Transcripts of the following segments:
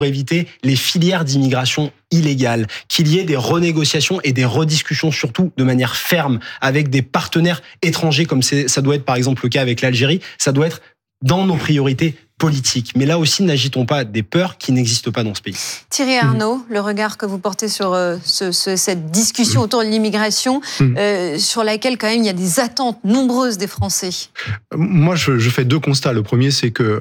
pour éviter les filières d'immigration illégale, qu'il y ait des renégociations et des rediscussions surtout de manière ferme avec des partenaires étrangers comme ça doit être par exemple le cas avec l'Algérie, ça doit être dans nos priorités politiques. Mais là aussi, n'agitons pas des peurs qui n'existent pas dans ce pays. Thierry Arnaud, le regard que vous portez sur cette discussion autour de l'immigration, sur laquelle quand même il y a des attentes nombreuses des Français. Moi, je fais deux constats. Le premier, c'est que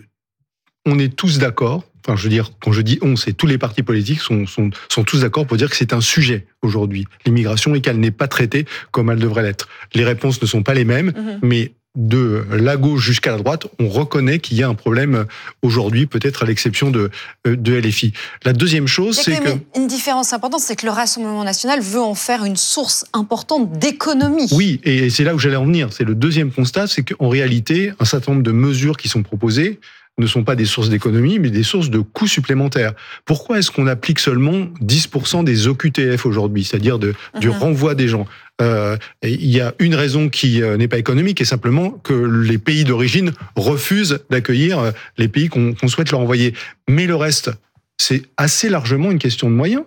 on est tous d'accord. Enfin, je veux dire, quand je dis on, c'est tous les partis politiques sont tous d'accord pour dire que c'est un sujet aujourd'hui, l'immigration, et qu'elle n'est pas traitée comme elle devrait l'être. Les réponses ne sont pas les mêmes, mais de la gauche jusqu'à la droite, on reconnaît qu'il y a un problème aujourd'hui, peut-être à l'exception de LFI. La deuxième chose, c'est que... Une différence importante, c'est que le Rassemblement national veut en faire une source importante d'économie. Oui, et c'est là où j'allais en venir. C'est le deuxième constat, c'est qu'en réalité, un certain nombre de mesures qui sont proposées ne sont pas des sources d'économie, mais des sources de coûts supplémentaires. Pourquoi est-ce qu'on applique seulement 10% des OQTF aujourd'hui, c'est-à-dire du renvoi des gens? Il y a une raison qui n'est pas économique, et simplement que les pays d'origine refusent d'accueillir les pays qu'on souhaite leur envoyer. Mais le reste, c'est assez largement une question de moyens.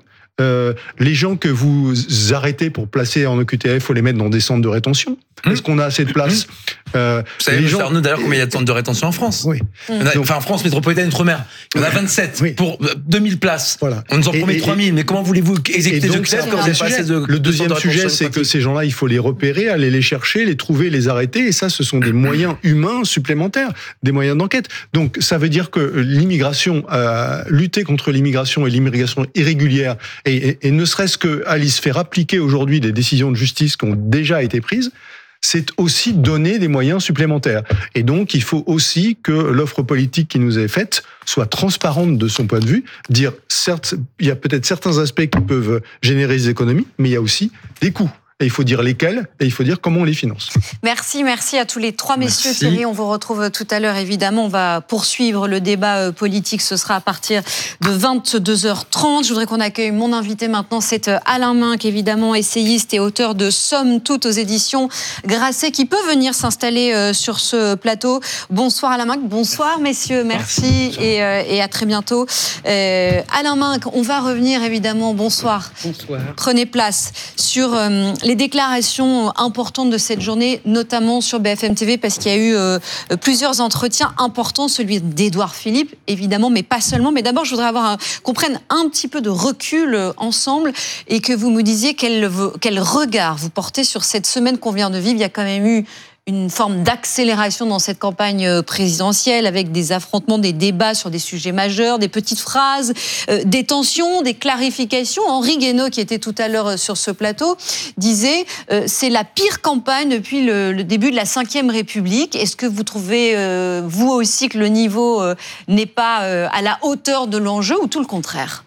Les gens que vous arrêtez pour placer en OQTF, faut les mettre dans des centres de rétention. Est-ce qu'on a assez de place? Vous savez, M. Arnaud, d'ailleurs, combien il y a de centres de rétention en France? Oui. Enfin, France métropolitaine outre-mer. Il y en a 27 pour 2000 places. Voilà. On nous en promet 3000. Mais comment voulez-vous exécuter les OQTF quand vous n'avez pas assez de... Le deuxième sujet, c'est que ces gens-là, il faut les repérer, aller les chercher, les trouver, les arrêter. Et ça, ce sont des moyens humains supplémentaires, des moyens d'enquête. Donc, ça veut dire que l'immigration, lutter contre l'immigration et l'immigration irrégulière, et ne serait-ce qu'à se faire appliquer aujourd'hui des décisions de justice qui ont déjà été prises, c'est aussi donner des moyens supplémentaires. Et donc, il faut aussi que l'offre politique qui nous est faite soit transparente de son point de vue, dire, certes, il y a peut-être certains aspects qui peuvent générer des économies, mais il y a aussi des coûts. Et il faut dire lesquels, et il faut dire comment on les finance. Merci à tous les trois messieurs. Thierry, on vous retrouve tout à l'heure, évidemment. On va poursuivre le débat politique. Ce sera à partir de 22h30. Je voudrais qu'on accueille mon invité maintenant. C'est Alain Minc, évidemment, essayiste et auteur de Somme toute aux éditions Grasset, qui peut venir s'installer sur ce plateau. Bonsoir Alain Minc, bonsoir messieurs, merci et à très bientôt. Alain Minc, on va revenir évidemment, bonsoir. Bonsoir. Prenez place sur les déclarations importantes de cette journée, notamment sur BFM TV, parce qu'il y a eu plusieurs entretiens importants, celui d'Édouard Philippe, évidemment, mais pas seulement. Mais d'abord, je voudrais qu'on prenne un petit peu de recul ensemble et que vous me disiez quel regard vous portez sur cette semaine qu'on vient de vivre. Il y a quand même eu une forme d'accélération dans cette campagne présidentielle avec des affrontements, des débats sur des sujets majeurs, des petites phrases, des tensions, des clarifications. Henri Guénaud, qui était tout à l'heure sur ce plateau, disait c'est la pire campagne depuis le début de la Ve République. Est-ce que vous trouvez, vous aussi, que le niveau n'est pas à la hauteur de l'enjeu ou tout le contraire?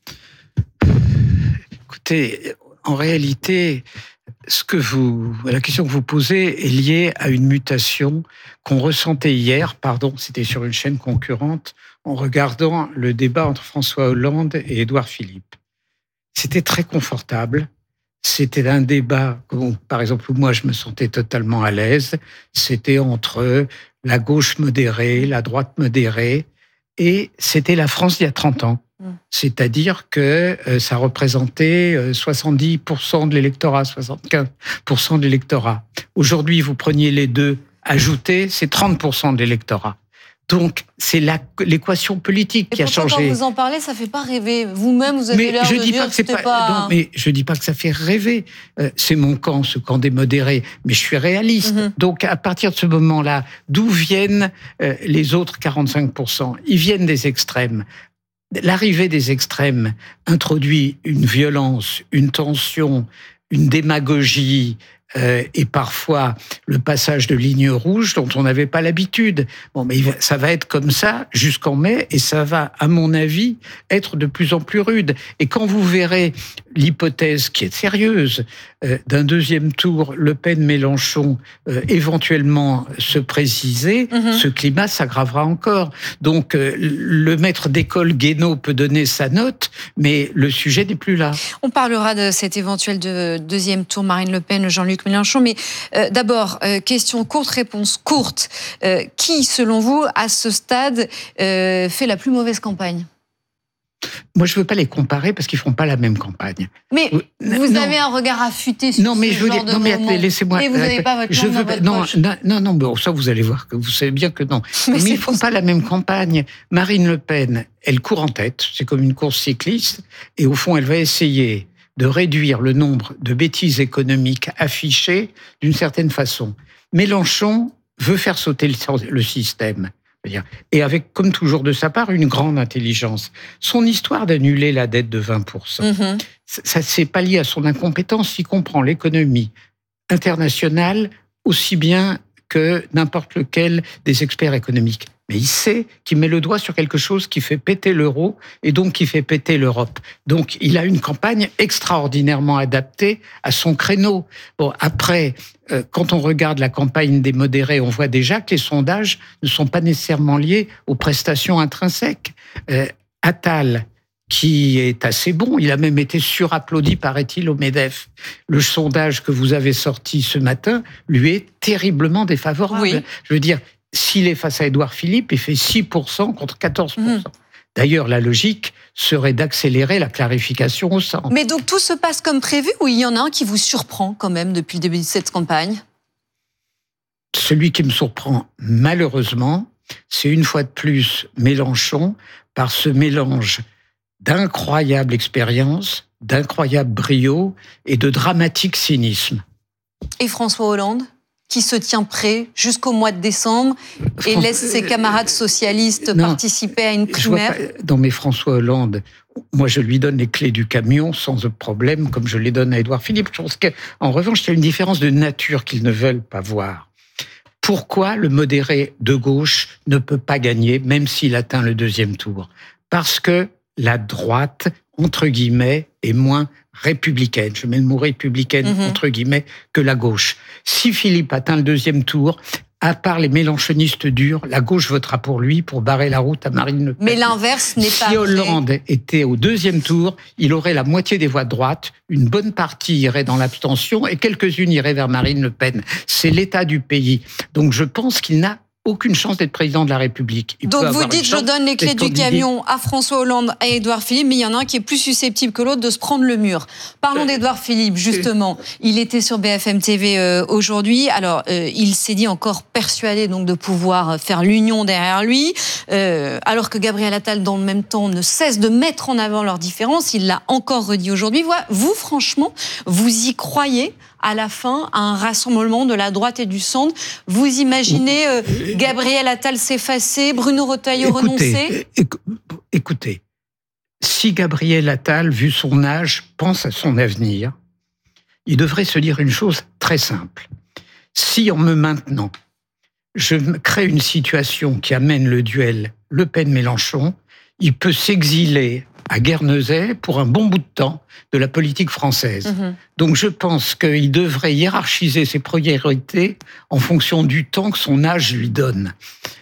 Écoutez, en réalité... la question que vous posez est liée à une mutation qu'on ressentait hier, c'était sur une chaîne concurrente, en regardant le débat entre François Hollande et Édouard Philippe. C'était très confortable. C'était un débat, par exemple, où moi je me sentais totalement à l'aise. C'était entre la gauche modérée, la droite modérée, et c'était la France d'il y a 30 ans. C'est-à-dire que ça représentait 70% de l'électorat, 75% de l'électorat. Aujourd'hui, vous preniez les deux, ajoutez, c'est 30% de l'électorat. Donc, c'est l'équation politique qui a changé. Quand vous en parlez, ça ne fait pas rêver. Vous-même, vous avez l'air de dire que c'était pas... Non, mais je ne dis pas que ça fait rêver. C'est mon camp, ce camp des modérés. Mais je suis réaliste. Donc, à partir de ce moment-là, d'où viennent les autres 45%? Ils viennent des extrêmes. L'arrivée des extrêmes introduit une violence, une tension, une démagogie et parfois le passage de lignes rouges dont on n'avait pas l'habitude. Bon, mais ça va être comme ça jusqu'en mai et ça va, à mon avis, être de plus en plus rude. Et quand vous verrez l'hypothèse qui est sérieuse d'un deuxième tour, Le Pen-Mélenchon éventuellement se préciser, ce climat s'aggravera encore. Donc, le maître d'école Guénaud peut donner sa note, mais le sujet n'est plus là. On parlera de cet éventuel deuxième tour, Marine Le Pen, Jean-Luc Mélenchon, mais d'abord, question courte, réponse courte. Qui, selon vous, à ce stade, fait la plus mauvaise campagne ? Moi, je veux pas les comparer parce qu'ils font pas la même campagne. Mais vous avez un regard affûté sur ce genre de moment. Laissez-moi. Et vous n'avez pas votre langue dans votre poche. Non, bon, ça vous allez voir que vous savez bien que non. Mais ils font pas la même campagne. Marine Le Pen, elle court en tête. C'est comme une course cycliste. Et au fond, elle va essayer de réduire le nombre de bêtises économiques affichées d'une certaine façon. Mélenchon veut faire sauter le système. Et avec, comme toujours de sa part, une grande intelligence. Son histoire d'annuler la dette de 20%, ça c'est pas lié à son incompétence. Il comprend l'économie internationale aussi bien que n'importe lequel des experts économiques. Mais il sait qu'il met le doigt sur quelque chose qui fait péter l'euro et donc qui fait péter l'Europe. Donc, il a une campagne extraordinairement adaptée à son créneau. Bon, après, quand on regarde la campagne des modérés, on voit déjà que les sondages ne sont pas nécessairement liés aux prestations intrinsèques. Attal, qui est assez bon, il a même été surapplaudi, paraît-il, au MEDEF. Le sondage que vous avez sorti ce matin lui est terriblement défavorable. Oui. Je veux dire, s'il est face à Édouard Philippe, il fait 6% contre 14%. D'ailleurs, la logique serait d'accélérer la clarification au centre. Mais donc tout se passe comme prévu ou il y en a un qui vous surprend quand même depuis le début de cette campagne ? Celui qui me surprend malheureusement, c'est une fois de plus Mélenchon, par ce mélange d'incroyable expérience, d'incroyable brio et de dramatique cynisme. Et François Hollande, qui se tient prêt jusqu'au mois de décembre et laisse ses camarades socialistes participer à une primaire. Non, mais François Hollande, moi je lui donne les clés du camion sans problème, comme je les donne à Édouard Philippe. Je pense qu'en revanche, il y a une différence de nature qu'ils ne veulent pas voir. Pourquoi le modéré de gauche ne peut pas gagner, même s'il atteint le deuxième tour ? Parce que la droite, entre guillemets, est moins républicaine. Je mets le mot républicaine entre guillemets que la gauche. Si Philippe atteint le deuxième tour, à part les mélenchonistes durs, la gauche votera pour lui pour barrer la route à Marine Le Pen. Mais l'inverse n'est pas vrai. Si Hollande était au deuxième tour, il aurait la moitié des voix de droite, une bonne partie irait dans l'abstention et quelques-unes iraient vers Marine Le Pen. C'est l'état du pays. Donc je pense qu'il n'a aucune chance d'être président de la République. Donc vous dites, je donne les clés du camion à François Hollande, à Édouard Philippe, mais il y en a un qui est plus susceptible que l'autre de se prendre le mur. Parlons d'Édouard Philippe, justement. Il était sur BFM TV aujourd'hui. Alors, il s'est dit encore persuadé donc de pouvoir faire l'union derrière lui, alors que Gabriel Attal, dans le même temps, ne cesse de mettre en avant leurs différences. Il l'a encore redit aujourd'hui. Vous, franchement, vous y croyez à la fin, à un rassemblement de la droite et du centre? Vous imaginez Gabriel Attal s'effacer, Bruno Retailleau renoncer? Écoutez, si Gabriel Attal, vu son âge, pense à son avenir, il devrait se dire une chose très simple. Si en me maintenant, je crée une situation qui amène le duel Le Pen-Mélenchon, il peut s'exiler à Guernesey pour un bon bout de temps de la politique française. Donc je pense qu'il devrait hiérarchiser ses priorités en fonction du temps que son âge lui donne.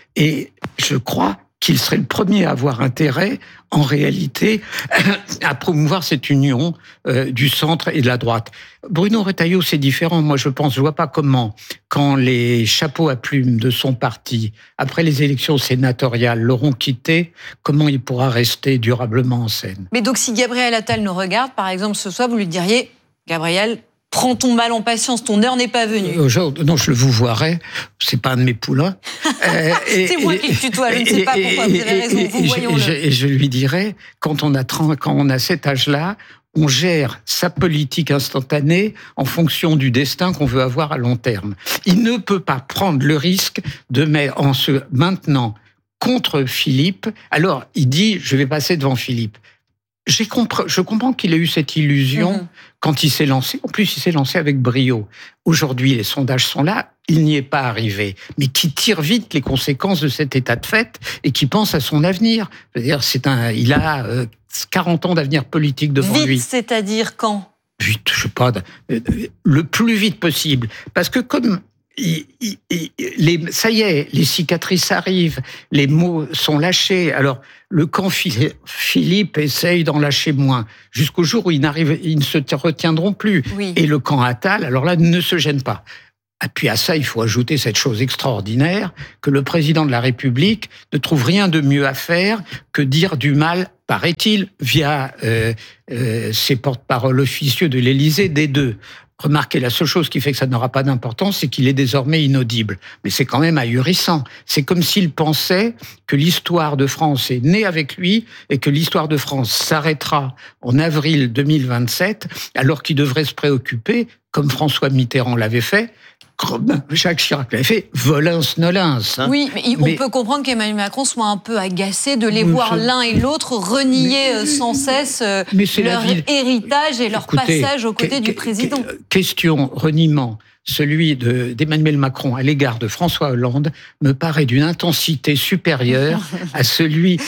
Et je crois qu'il serait le premier à avoir intérêt, en réalité, à promouvoir cette union du centre et de la droite. Bruno Retailleau, c'est différent. Moi, je vois pas comment, quand les chapeaux à plumes de son parti, après les élections sénatoriales, l'auront quitté, comment il pourra rester durablement en scène. Mais donc, si Gabriel Attal nous regarde, par exemple, ce soir, vous lui diriez, Gabriel, prends ton mal en patience, ton heure n'est pas venue. Non, je le vous voirai. C'est pas un de mes poulains. C'est moi qui le tutoie, je ne sais pas pourquoi, vous avez raison, vous voyons-le. Et je lui dirai, quand on a cet âge-là, on gère sa politique instantanée en fonction du destin qu'on veut avoir à long terme. Il ne peut pas prendre le risque de mettre en se maintenant contre Philippe. Alors, il dit, je vais passer devant Philippe. Je comprends qu'il ait eu cette illusion quand il s'est lancé. En plus, il s'est lancé avec brio. Aujourd'hui, les sondages sont là, il n'y est pas arrivé. Mais qui tire vite les conséquences de cet état de fait et qui pense à son avenir. C'est-à-dire, il a 40 ans d'avenir politique devant lui. Vite, c'est-à-dire quand ? Vite, je sais pas, le plus vite possible. Parce que comme ça y est, les cicatrices arrivent, les mots sont lâchés. Alors, le camp Philippe essaye d'en lâcher moins, jusqu'au jour où ils ne se retiendront plus. Oui. Et le camp Attal, alors là, ne se gêne pas. Et puis à ça, il faut ajouter cette chose extraordinaire que le président de la République ne trouve rien de mieux à faire que dire du mal, paraît-il, via ses porte-paroles officieux de l'Élysée, des deux. Remarquez, la seule chose qui fait que ça n'aura pas d'importance, c'est qu'il est désormais inaudible. Mais c'est quand même ahurissant. C'est comme s'il pensait que l'histoire de France est née avec lui et que l'histoire de France s'arrêtera en avril 2027, alors qu'il devrait se préoccuper, comme François Mitterrand l'avait fait, Jacques Chirac l'avait fait, volins-nolins. Oui, mais on peut comprendre qu'Emmanuel Macron soit un peu agacé de les voir l'un et l'autre renier sans cesse leur héritage et leur passage aux côtés du président. Question, reniement, celui d'Emmanuel Macron à l'égard de François Hollande me paraît d'une intensité supérieure à celui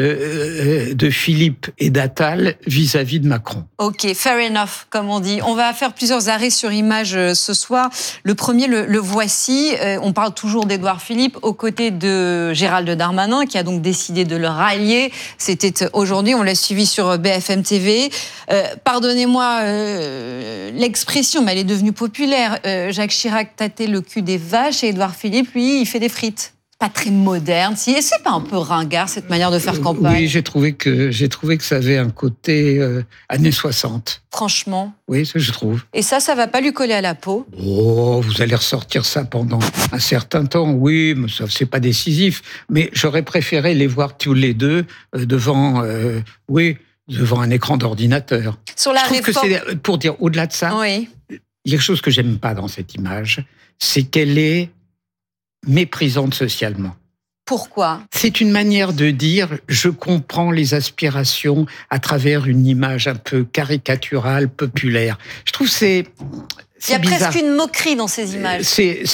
de Philippe et d'Attal vis-à-vis de Macron. Ok, fair enough, comme on dit. On va faire plusieurs arrêts sur image ce soir. Le premier, le voici. On parle toujours d'Édouard Philippe aux côtés de Gérald Darmanin, qui a donc décidé de le rallier. C'était aujourd'hui, on l'a suivi sur BFM TV. Pardonnez-moi l'expression, mais elle est devenue populaire. Jacques Chirac tâtait le cul des vaches et Édouard Philippe, lui, il fait des frites. Pas très moderne. Si, c'est pas un peu ringard, cette manière de faire campagne? Oui, j'ai trouvé que ça avait un côté années 60. Franchement. Oui, je trouve. Et ça va pas lui coller à la peau? Oh, vous allez ressortir ça pendant un certain temps. Oui, mais ça, c'est pas décisif. Mais j'aurais préféré les voir tous les deux devant un écran d'ordinateur. Sur la réforme... Pour dire, au-delà de ça, oui. Il y a quelque chose que j'aime pas dans cette image, c'est qu'elle est méprisante socialement. Pourquoi? C'est une manière de dire « je comprends les aspirations à travers une image un peu caricaturale, populaire ». Je trouve que c'est il y a bizarre. Presque une moquerie dans ces images.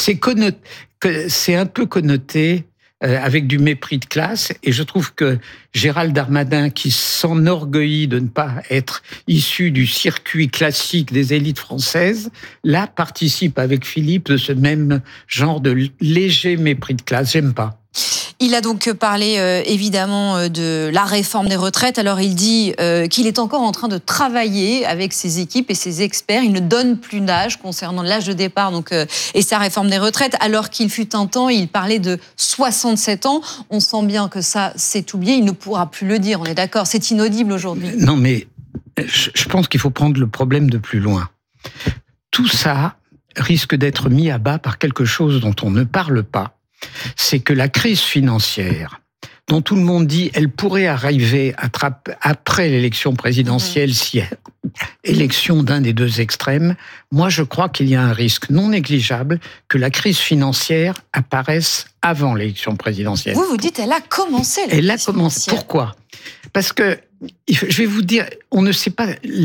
C'est un peu connoté avec du mépris de classe. Et je trouve que Gérald Darmanin, qui s'enorgueillit de ne pas être issu du circuit classique des élites françaises, là, participe avec Philippe de ce même genre de léger mépris de classe. J'aime pas. Il a donc parlé évidemment de la réforme des retraites. Alors il dit qu'il est encore en train de travailler avec ses équipes et ses experts. Il ne donne plus d'âge concernant l'âge de départ et sa réforme des retraites, alors qu'il fut un temps, il parlait de 67 ans. On sent bien que ça, c'est oublié. Il ne pourra plus le dire, on est d'accord. C'est inaudible aujourd'hui. Non, mais je pense qu'il faut prendre le problème de plus loin. Tout ça risque d'être mis à bas par quelque chose dont on ne parle pas. C'est que la crise financière, dont tout le monde dit elle pourrait arriver après l'élection présidentielle, si élection d'un des deux extrêmes, moi je crois qu'il y a un risque non négligeable que la crise financière apparaisse avant l'élection présidentielle. Vous dites elle a commencé. Elle a commencé. Pourquoi ? Parce que, je vais vous dire, on ne sait pas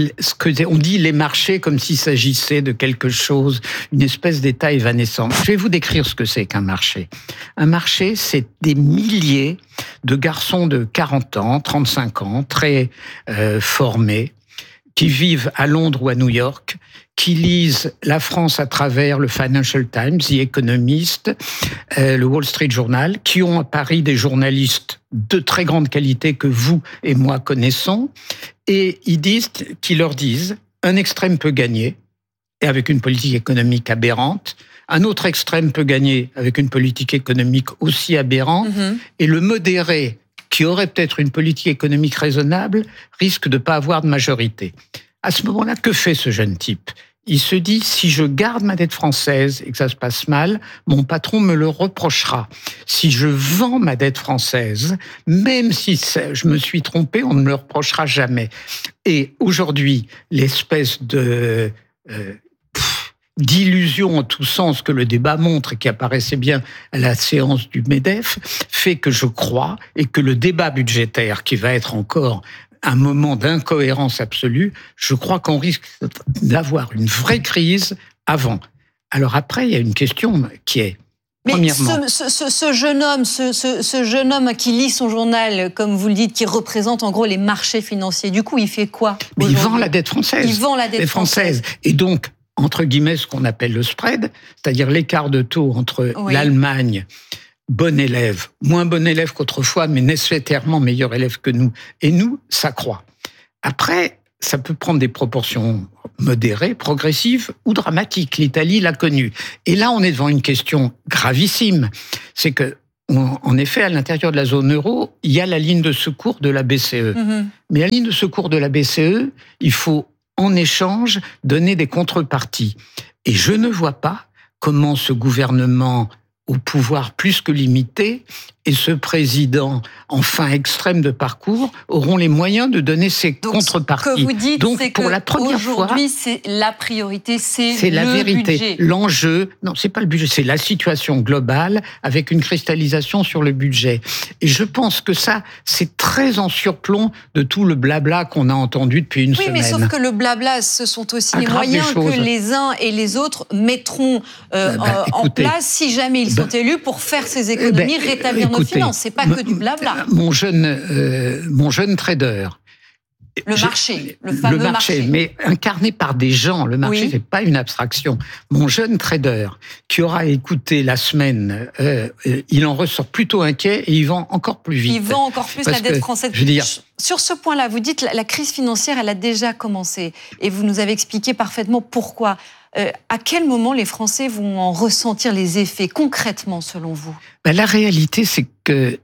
on dit les marchés comme s'il s'agissait de quelque chose, une espèce d'état évanescent. Je vais vous décrire ce que c'est qu'un marché. Un marché, c'est des milliers de garçons de 40 ans, 35 ans, très formés, qui vivent à Londres ou à New York, qui lisent la France à travers le Financial Times, The Economist, le Wall Street Journal, qui ont à Paris des journalistes de très grande qualité que vous et moi connaissons, et qui leur disent un extrême peut gagner, et avec une politique économique aberrante, un autre extrême peut gagner avec une politique économique aussi aberrante, et le modéré, qui aurait peut-être une politique économique raisonnable, risque de ne pas avoir de majorité. À ce moment-là, que fait ce jeune type ? Il se dit, si je garde ma dette française et que ça se passe mal, mon patron me le reprochera. Si je vends ma dette française, même si je me suis trompé, on ne me le reprochera jamais. Et aujourd'hui, l'espèce de d'illusion en tout sens que le débat montre et qui apparaissait bien à la séance du MEDEF, fait que je crois, et que le débat budgétaire, qui va être encore un moment d'incohérence absolue, je crois qu'on risque d'avoir une vraie crise avant. Alors après, il y a une question qui est... Mais ce jeune homme qui lit son journal, comme vous le dites, qui représente en gros les marchés financiers, du coup, il fait quoi ? Mais il vend la dette française. Il vend la dette française. Et donc, entre guillemets, ce qu'on appelle le spread, c'est-à-dire l'écart de taux entre l'Allemagne, bon élève, moins bon élève qu'autrefois, mais nécessairement meilleur élève que nous, et nous, ça croît. Après, ça peut prendre des proportions modérées, progressives ou dramatiques. L'Italie l'a connu. Et là, on est devant une question gravissime. C'est que, en effet, à l'intérieur de la zone euro, il y a la ligne de secours de la BCE. Mais la ligne de secours de la BCE, il faut, en échange, donner des contreparties. Et je ne vois pas comment ce gouvernement au pouvoir plus que limité et ce président en fin extrême de parcours auront les moyens de donner ces contreparties. Ce que vous dites, donc, c'est pour la première fois, aujourd'hui, c'est la priorité, c'est la vérité. Budget. L'enjeu, non, c'est pas le budget, c'est la situation globale avec une cristallisation sur le budget. Et je pense que ça, c'est très en surplomb de tout le blabla qu'on a entendu depuis une semaine. Oui, mais sauf que le blabla, ce sont aussi les moyens que les uns et les autres mettront en place si jamais ils sont élus pour faire ces économies, rétablir nos finances. C'est pas que du blabla. Mon jeune trader. Le marché, le fameux marché. Mais incarné par des gens. Le marché, c'est pas une abstraction. Mon jeune trader, qui aura écouté la semaine, il en ressort plutôt inquiet et il vend encore plus vite. Il vend encore plus la dette française. Je veux dire, sur ce point-là, vous dites la crise financière, elle a déjà commencé. Et vous nous avez expliqué parfaitement pourquoi. À quel moment les Français vont en ressentir les effets concrètement, selon vous ? La réalité, c'est que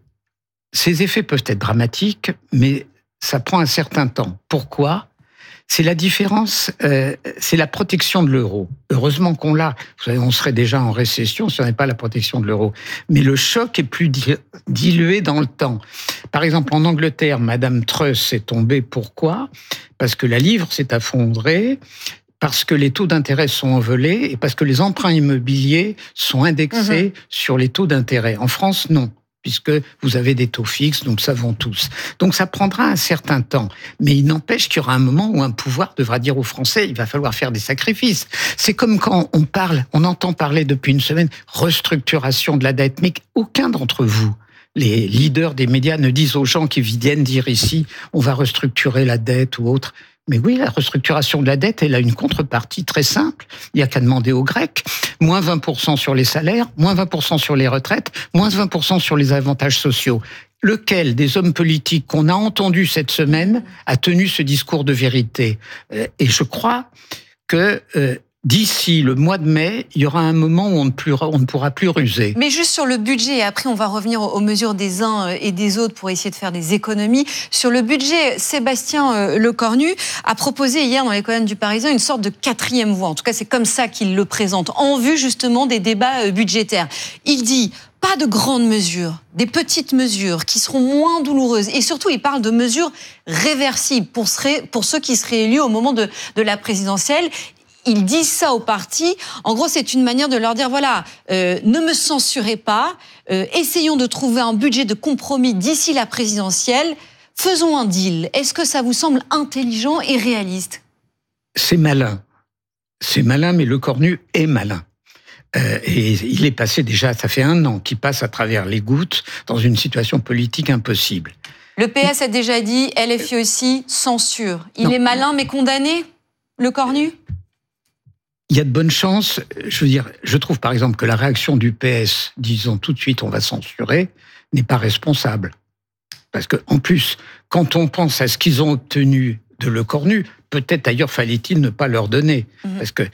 ces effets peuvent être dramatiques, mais ça prend un certain temps. Pourquoi ? C'est la différence, c'est la protection de l'euro. Heureusement qu'on l'a. Vous savez, on serait déjà en récession si on n'avait pas la protection de l'euro. Mais le choc est plus dilué dans le temps. Par exemple, en Angleterre, Madame Truss est tombée. Pourquoi ? Parce que la livre s'est effondrée, parce que les taux d'intérêt sont envolés et parce que les emprunts immobiliers sont indexés sur les taux d'intérêt. En France, non, puisque vous avez des taux fixes, nous le savons tous. Donc ça prendra un certain temps. Mais il n'empêche qu'il y aura un moment où un pouvoir devra dire aux Français, il va falloir faire des sacrifices. C'est comme quand on entend parler depuis une semaine, restructuration de la dette, mais aucun d'entre vous, les leaders des médias, ne disent aux gens qui viennent dire ici, on va restructurer la dette ou autre. Mais oui, la restructuration de la dette, elle a une contrepartie très simple. Il n'y a qu'à demander aux Grecs. Moins 20% sur les salaires, moins 20% sur les retraites, moins 20% sur les avantages sociaux. Lequel des hommes politiques qu'on a entendus cette semaine a tenu ce discours de vérité ? Et je crois que d'ici le mois de mai, il y aura un moment où on ne pourra plus ruser. Mais juste sur le budget, et après on va revenir aux mesures des uns et des autres pour essayer de faire des économies. Sur le budget, Sébastien Lecornu a proposé hier dans les colonnes du Parisien une sorte de quatrième voie. En tout cas, c'est comme ça qu'il le présente, en vue justement des débats budgétaires. Il dit pas de grandes mesures, des petites mesures qui seront moins douloureuses. Et surtout, il parle de mesures réversibles pour ceux qui seraient élus au moment de la présidentielle. Ils disent ça aux partis. En gros, c'est une manière de leur dire, voilà, ne me censurez pas, essayons de trouver un budget de compromis d'ici la présidentielle, faisons un deal. Est-ce que ça vous semble intelligent et réaliste ? C'est malin. C'est malin, mais Lecornu est malin. Et il est passé déjà, ça fait 1 an qu'il passe à travers les gouttes dans une situation politique impossible. Le PS a déjà dit, LFI aussi, censure. Il est malin mais condamné, Lecornu ? Il y a de bonnes chances. Je veux dire, je trouve par exemple que la réaction du PS, disons tout de suite on va censurer, n'est pas responsable. Parce que en plus, quand on pense à ce qu'ils ont obtenu de Lecornu, peut-être d'ailleurs fallait-il ne pas leur donner. Parce que,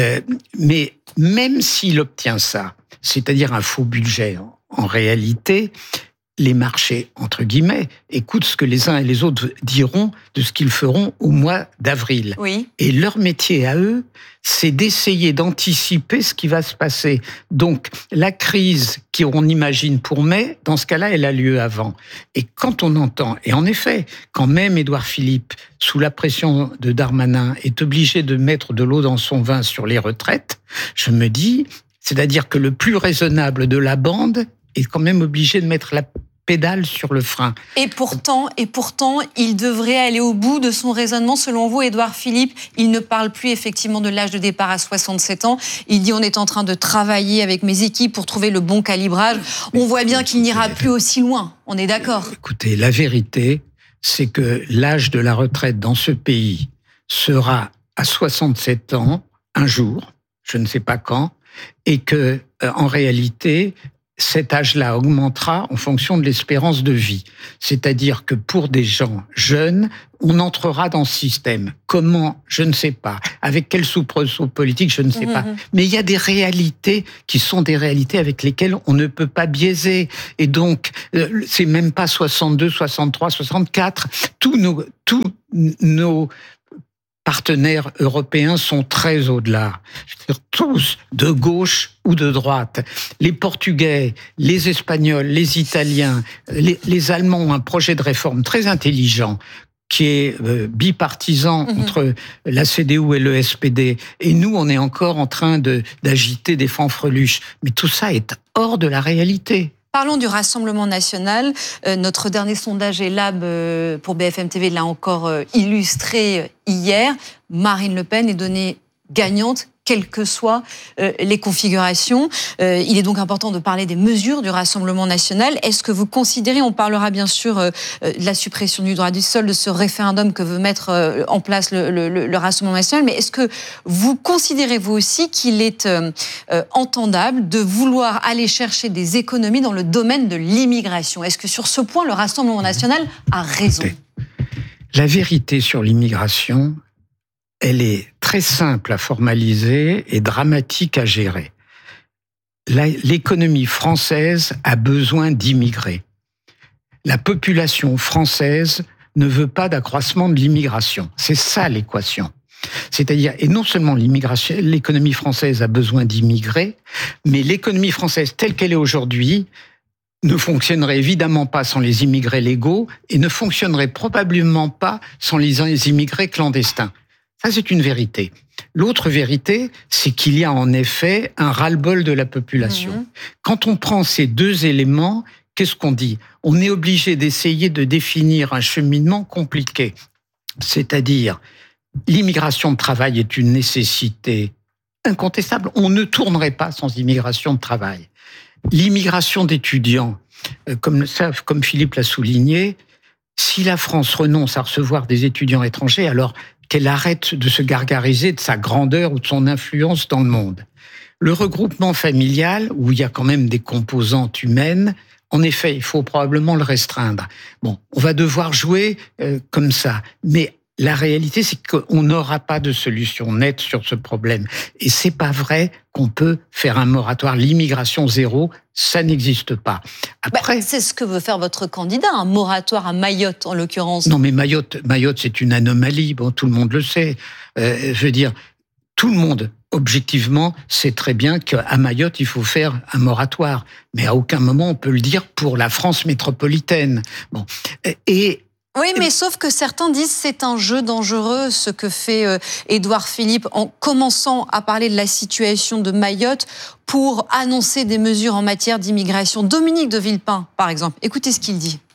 mais même s'il obtient ça, c'est-à-dire un faux budget, en réalité, les marchés, entre guillemets, écoutent ce que les uns et les autres diront de ce qu'ils feront au mois d'avril. Oui. Et leur métier à eux, c'est d'essayer d'anticiper ce qui va se passer. Donc, la crise qu'on imagine pour mai, dans ce cas-là, elle a lieu avant. Et quand on entend, et en effet, quand même Édouard Philippe, sous la pression de Darmanin, est obligé de mettre de l'eau dans son vin sur les retraites, je me dis, c'est-à-dire que le plus raisonnable de la bande est quand même obligé de mettre la pédale sur le frein. Et pourtant, il devrait aller au bout de son raisonnement. Selon vous, Édouard Philippe, il ne parle plus effectivement de l'âge de départ à 67 ans. Il dit, on est en train de travailler avec mes équipes pour trouver le bon calibrage. On voit bien qu'il n'ira plus aussi loin. On est d'accord. Écoutez, la vérité, c'est que l'âge de la retraite dans ce pays sera à 67 ans, un jour, je ne sais pas quand, et que, en réalité, cet âge-là augmentera en fonction de l'espérance de vie. C'est-à-dire que pour des gens jeunes, on entrera dans ce système. Comment? Je ne sais pas. Avec quel soubresaut politique? Je ne sais pas. Mais il y a des réalités qui sont des réalités avec lesquelles on ne peut pas biaiser. Et donc, c'est même pas 62, 63, 64. Tous nos partenaires européens sont très au-delà. C'est-à-dire tous, de gauche ou de droite. Les Portugais, les Espagnols, les Italiens, les Allemands ont un projet de réforme très intelligent qui est bipartisan entre la CDU et le SPD. Et nous, on est encore en train d'agiter des fanfreluches. Mais tout ça est hors de la réalité. Parlons du Rassemblement national. Notre dernier sondage ELAB pour BFM TV l'a encore illustré hier. Marine Le Pen est donnée gagnante, quelles que soient les configurations. Il est donc important de parler des mesures du Rassemblement national. Est-ce que vous considérez, on parlera bien sûr de la suppression du droit du sol, de ce référendum que veut mettre en place le Rassemblement national, mais est-ce que vous considérez vous aussi qu'il est entendable de vouloir aller chercher des économies dans le domaine de l'immigration? Est-ce que sur ce point, le Rassemblement national a raison? La vérité sur l'immigration, elle est très simple à formaliser et dramatique à gérer. L'économie française a besoin d'immigrés. La population française ne veut pas d'accroissement de l'immigration. C'est ça l'équation. C'est-à-dire, et non seulement l'économie française a besoin d'immigrés, mais l'économie française telle qu'elle est aujourd'hui ne fonctionnerait évidemment pas sans les immigrés légaux et ne fonctionnerait probablement pas sans les immigrés clandestins. Ça, c'est une vérité. L'autre vérité, c'est qu'il y a en effet un ras-le-bol de la population. Quand on prend ces deux éléments, qu'est-ce qu'on dit? On est obligé d'essayer de définir un cheminement compliqué. C'est-à-dire, l'immigration de travail est une nécessité incontestable. On ne tournerait pas sans immigration de travail. L'immigration d'étudiants, comme Philippe l'a souligné, si la France renonce à recevoir des étudiants étrangers, alors qu'elle arrête de se gargariser de sa grandeur ou de son influence dans le monde. Le regroupement familial, où il y a quand même des composantes humaines, en effet, il faut probablement le restreindre. Bon, on va devoir jouer comme ça. Mais la réalité, c'est qu'on n'aura pas de solution nette sur ce problème. Et c'est pas vrai qu'on peut faire un moratoire. L'immigration zéro, ça n'existe pas. Après, c'est ce que veut faire votre candidat, un moratoire à Mayotte, en l'occurrence. Non, mais Mayotte, c'est une anomalie. Bon, tout le monde le sait. Je veux dire, tout le monde, objectivement, sait très bien qu'à Mayotte, il faut faire un moratoire. Mais à aucun moment, on peut le dire pour la France métropolitaine. Bon. Oui, mais sauf que certains disent que c'est un jeu dangereux, ce que fait Édouard Philippe, en commençant à parler de la situation de Mayotte pour annoncer des mesures en matière d'immigration. Dominique de Villepin, par exemple, écoutez ce qu'il dit.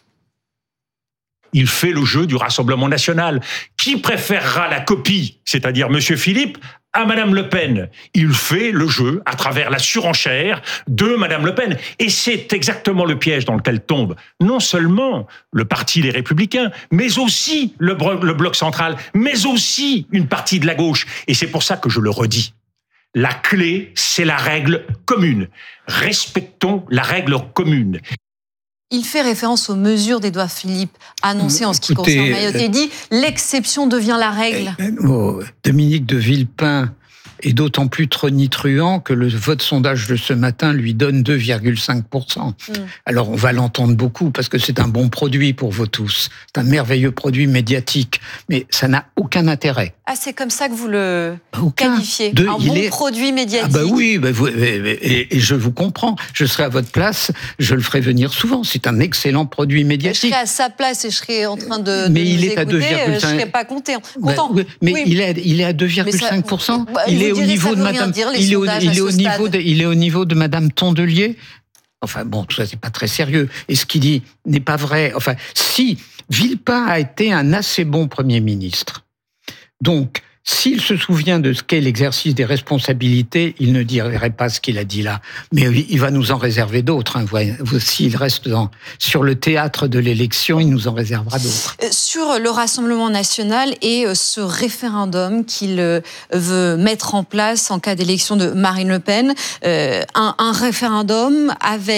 Il fait le jeu du Rassemblement national. Qui préférera la copie, c'est-à-dire M. Philippe, à Mme Le Pen? Il fait le jeu à travers la surenchère de Mme Le Pen. Et c'est exactement le piège dans lequel tombe non seulement le parti Les Républicains, mais aussi le bloc central, mais aussi une partie de la gauche. Et c'est pour ça que je le redis. La clé, c'est la règle commune. Respectons la règle commune. Il fait référence aux mesures d'Édouard Philippe annoncées en ce qui concerne Mayotte. Il dit « l'exception devient la règle ». Dominique de Villepin est d'autant plus tonitruant que votre sondage de ce matin lui donne 2,5%. Alors on va l'entendre beaucoup parce que c'est un bon produit pour vous tous. C'est un merveilleux produit médiatique, mais ça n'a aucun intérêt. Ah, c'est comme ça que vous le qualifiez, un bon produit médiatique. Ah bah oui, et je vous comprends. Je serais à votre place, je le ferai venir souvent. C'est un excellent produit médiatique. Je serais à sa place et je serais en train de mais il nous est écouter, à 2,5%. je serais pas content. Mais oui. Il est à 2,5%. Il est au niveau de Madame. Il est au niveau de Madame Tondelier. Enfin bon, tout ça c'est pas très sérieux. Et ce qu'il dit n'est pas vrai. Enfin, si Villepin a été un assez bon Premier ministre. Donc, S'il se souvient de ce qu'est l'exercice des responsabilités, il ne dirait pas ce qu'il a dit là. Mais il va nous en réserver d'autres. S'il reste sur le théâtre de l'élection, il nous en réservera d'autres. Sur le Rassemblement national et ce référendum qu'il veut mettre en place en cas d'élection de Marine Le Pen, un référendum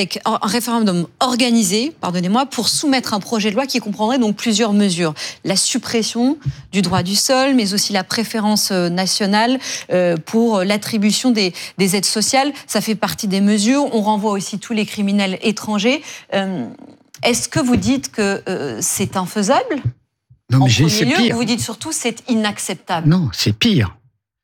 organisé, pour soumettre un projet de loi qui comprendrait donc plusieurs mesures. La suppression du droit du sol, mais aussi la préférence nationale pour l'attribution des aides sociales. Ça fait partie des mesures. On renvoie aussi tous les criminels étrangers. Est-ce que vous dites que c'est infaisable ? Non, mais c'est pire. Vous dites surtout c'est inacceptable. Non, c'est pire.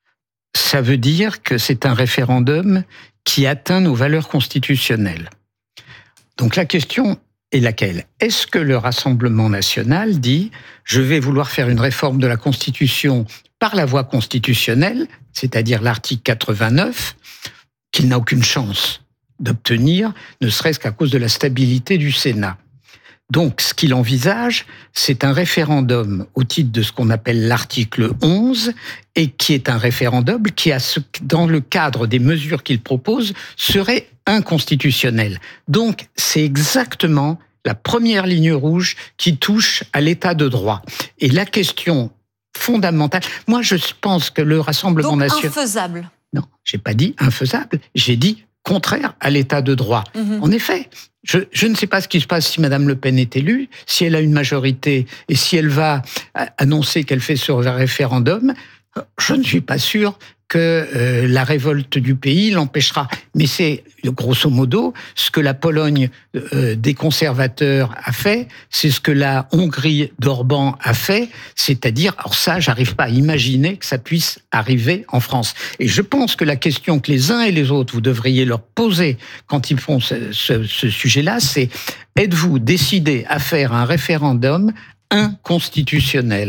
Ça veut dire que c'est un référendum qui atteint nos valeurs constitutionnelles. Donc la question est laquelle ? Est-ce que le Rassemblement national dit « je vais vouloir faire une réforme de la Constitution par la voie constitutionnelle », c'est-à-dire l'article 89, qu'il n'a aucune chance d'obtenir, ne serait-ce qu'à cause de la stabilité du Sénat. Donc, ce qu'il envisage, c'est un référendum au titre de ce qu'on appelle l'article 11, et qui est un référendum qui, dans le cadre des mesures qu'il propose, serait inconstitutionnel. Donc, c'est exactement la première ligne rouge qui touche à l'état de droit. Et la question fondamentale, moi je pense que le Rassemblement national... Infaisable. Non, j'ai pas dit infaisable, j'ai dit contraire à l'état de droit. En effet, je ne sais pas ce qui se passe si Madame Le Pen est élue, si elle a une majorité et si elle va annoncer qu'elle fait ce référendum, je ne suis pas sûr que la révolte du pays l'empêchera. Mais c'est, grosso modo, ce que la Pologne des conservateurs a fait, c'est ce que la Hongrie d'Orban a fait, c'est-à-dire, alors ça, j'arrive pas à imaginer que ça puisse arriver en France. Et je pense que la question que les uns et les autres, vous devriez leur poser quand ils font ce sujet-là, c'est « êtes-vous décidés à faire un référendum inconstitutionnel ?»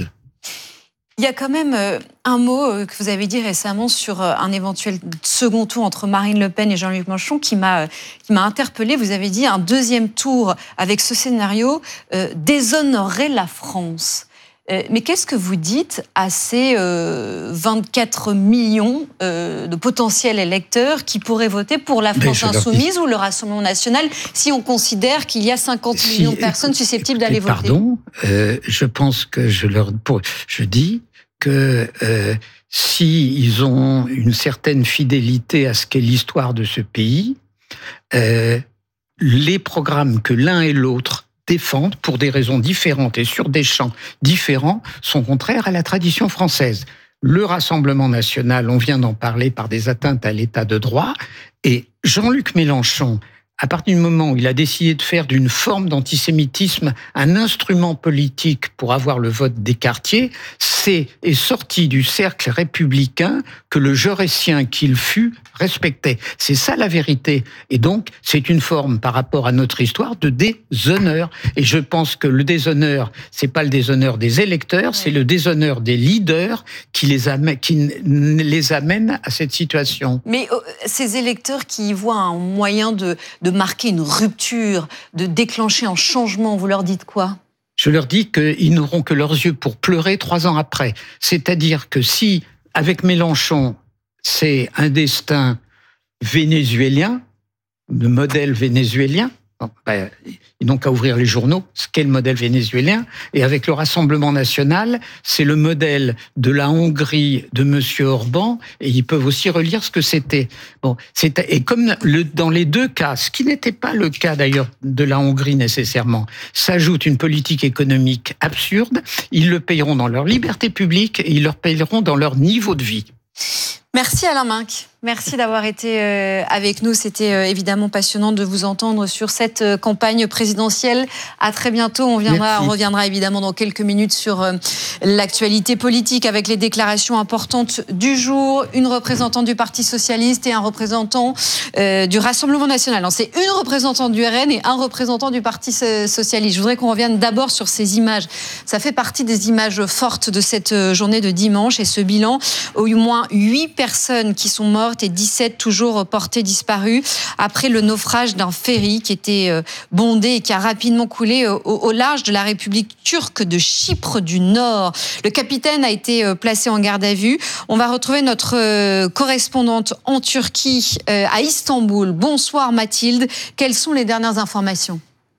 Il y a quand même un mot que vous avez dit récemment sur un éventuel second tour entre Marine Le Pen et Jean-Luc Mélenchon qui m'a interpellée. Vous avez dit un deuxième tour avec ce scénario déshonorerait la France. Mais qu'est-ce que vous dites à ces 24 millions de potentiels électeurs qui pourraient voter pour la France insoumise ou le Rassemblement national si on considère qu'il y a 50 millions de personnes susceptibles d'aller voter ? Pardon, je pense que je dis que s'ils ont une certaine fidélité à ce qu'est l'histoire de ce pays, les programmes que l'un et l'autre défendent pour des raisons différentes et sur des champs différents sont contraires à la tradition française. Le Rassemblement national, on vient d'en parler, par des atteintes à l'état de droit, et Jean-Luc Mélenchon, à partir du moment où il a décidé de faire d'une forme d'antisémitisme un instrument politique pour avoir le vote des quartiers, est sorti du cercle républicain que le jaurétien qu'il fut respectait. C'est ça la vérité. Et donc, c'est une forme par rapport à notre histoire de déshonneur. Et je pense que le déshonneur, c'est pas le déshonneur des électeurs, c'est le déshonneur des leaders qui les amène à cette situation. Mais ces électeurs qui y voient un moyen de marquer une rupture, de déclencher un changement, vous leur dites quoi ? Je leur dis qu'ils n'auront que leurs yeux pour pleurer 3 ans après. C'est-à-dire que si, avec Mélenchon, c'est un destin vénézuélien, de modèle vénézuélien, ils n'ont qu'à ouvrir les journaux, ce qu'est le modèle vénézuélien, et avec le Rassemblement national, c'est le modèle de la Hongrie de M. Orban, et ils peuvent aussi relire ce que c'était. Et comme dans les deux cas, ce qui n'était pas le cas d'ailleurs de la Hongrie nécessairement, s'ajoute une politique économique absurde, ils le payeront dans leur liberté publique et ils le payeront dans leur niveau de vie. Merci Alain Minc. Merci d'avoir été avec nous. C'était évidemment passionnant de vous entendre sur cette campagne présidentielle. À très bientôt. On reviendra évidemment dans quelques minutes sur l'actualité politique avec les déclarations importantes du jour. Une représentante du Parti socialiste et un représentant du Rassemblement national. C'est une représentante du RN et un représentant du Parti socialiste. Je voudrais qu'on revienne d'abord sur ces images. Ça fait partie des images fortes de cette journée de dimanche et ce bilan. Au moins 8 personnes qui sont mortes mortes et 17 toujours portées disparues après le naufrage d'un ferry qui était bondé et qui a rapidement coulé au large de la République turque de Chypre du Nord. Le capitaine a été placé en garde à vue. On va retrouver notre correspondante en Turquie, à Istanbul. Bonsoir Mathilde. Quelles sont les dernières informations ?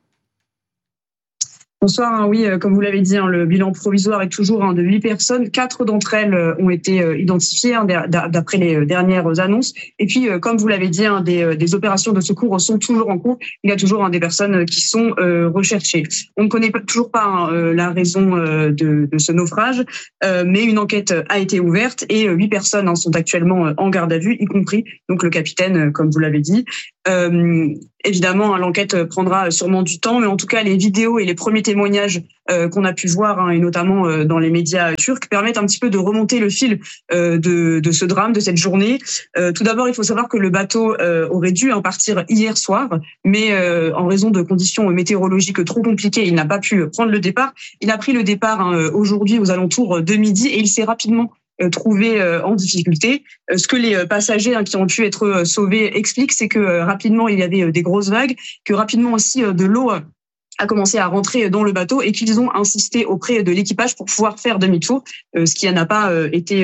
Bonsoir, oui, comme vous l'avez dit, le bilan provisoire est toujours de 8 personnes. 4 d'entre elles ont été identifiées d'après les dernières annonces. Et puis, comme vous l'avez dit, des opérations de secours sont toujours en cours. Il y a toujours des personnes qui sont recherchées. On ne connaît toujours pas la raison de ce naufrage, mais une enquête a été ouverte et 8 personnes sont actuellement en garde à vue, y compris donc le capitaine, comme vous l'avez dit. Évidemment, l'enquête prendra sûrement du temps, mais en tout cas, les vidéos et les premiers témoignages qu'on a pu voir, et notamment dans les médias turcs, permettent un petit peu de remonter le fil de ce drame, de cette journée. Tout d'abord, il faut savoir que le bateau aurait dû partir hier soir, mais en raison de conditions météorologiques trop compliquées, il n'a pas pu prendre le départ. Il a pris le départ aujourd'hui aux alentours de midi et il s'est rapidement trouvé en difficulté. Ce que les passagers qui ont pu être sauvés expliquent, c'est que rapidement il y avait des grosses vagues, que rapidement aussi de l'eau a commencé à rentrer dans le bateau et qu'ils ont insisté auprès de l'équipage pour pouvoir faire demi-tour, ce qui n'a pas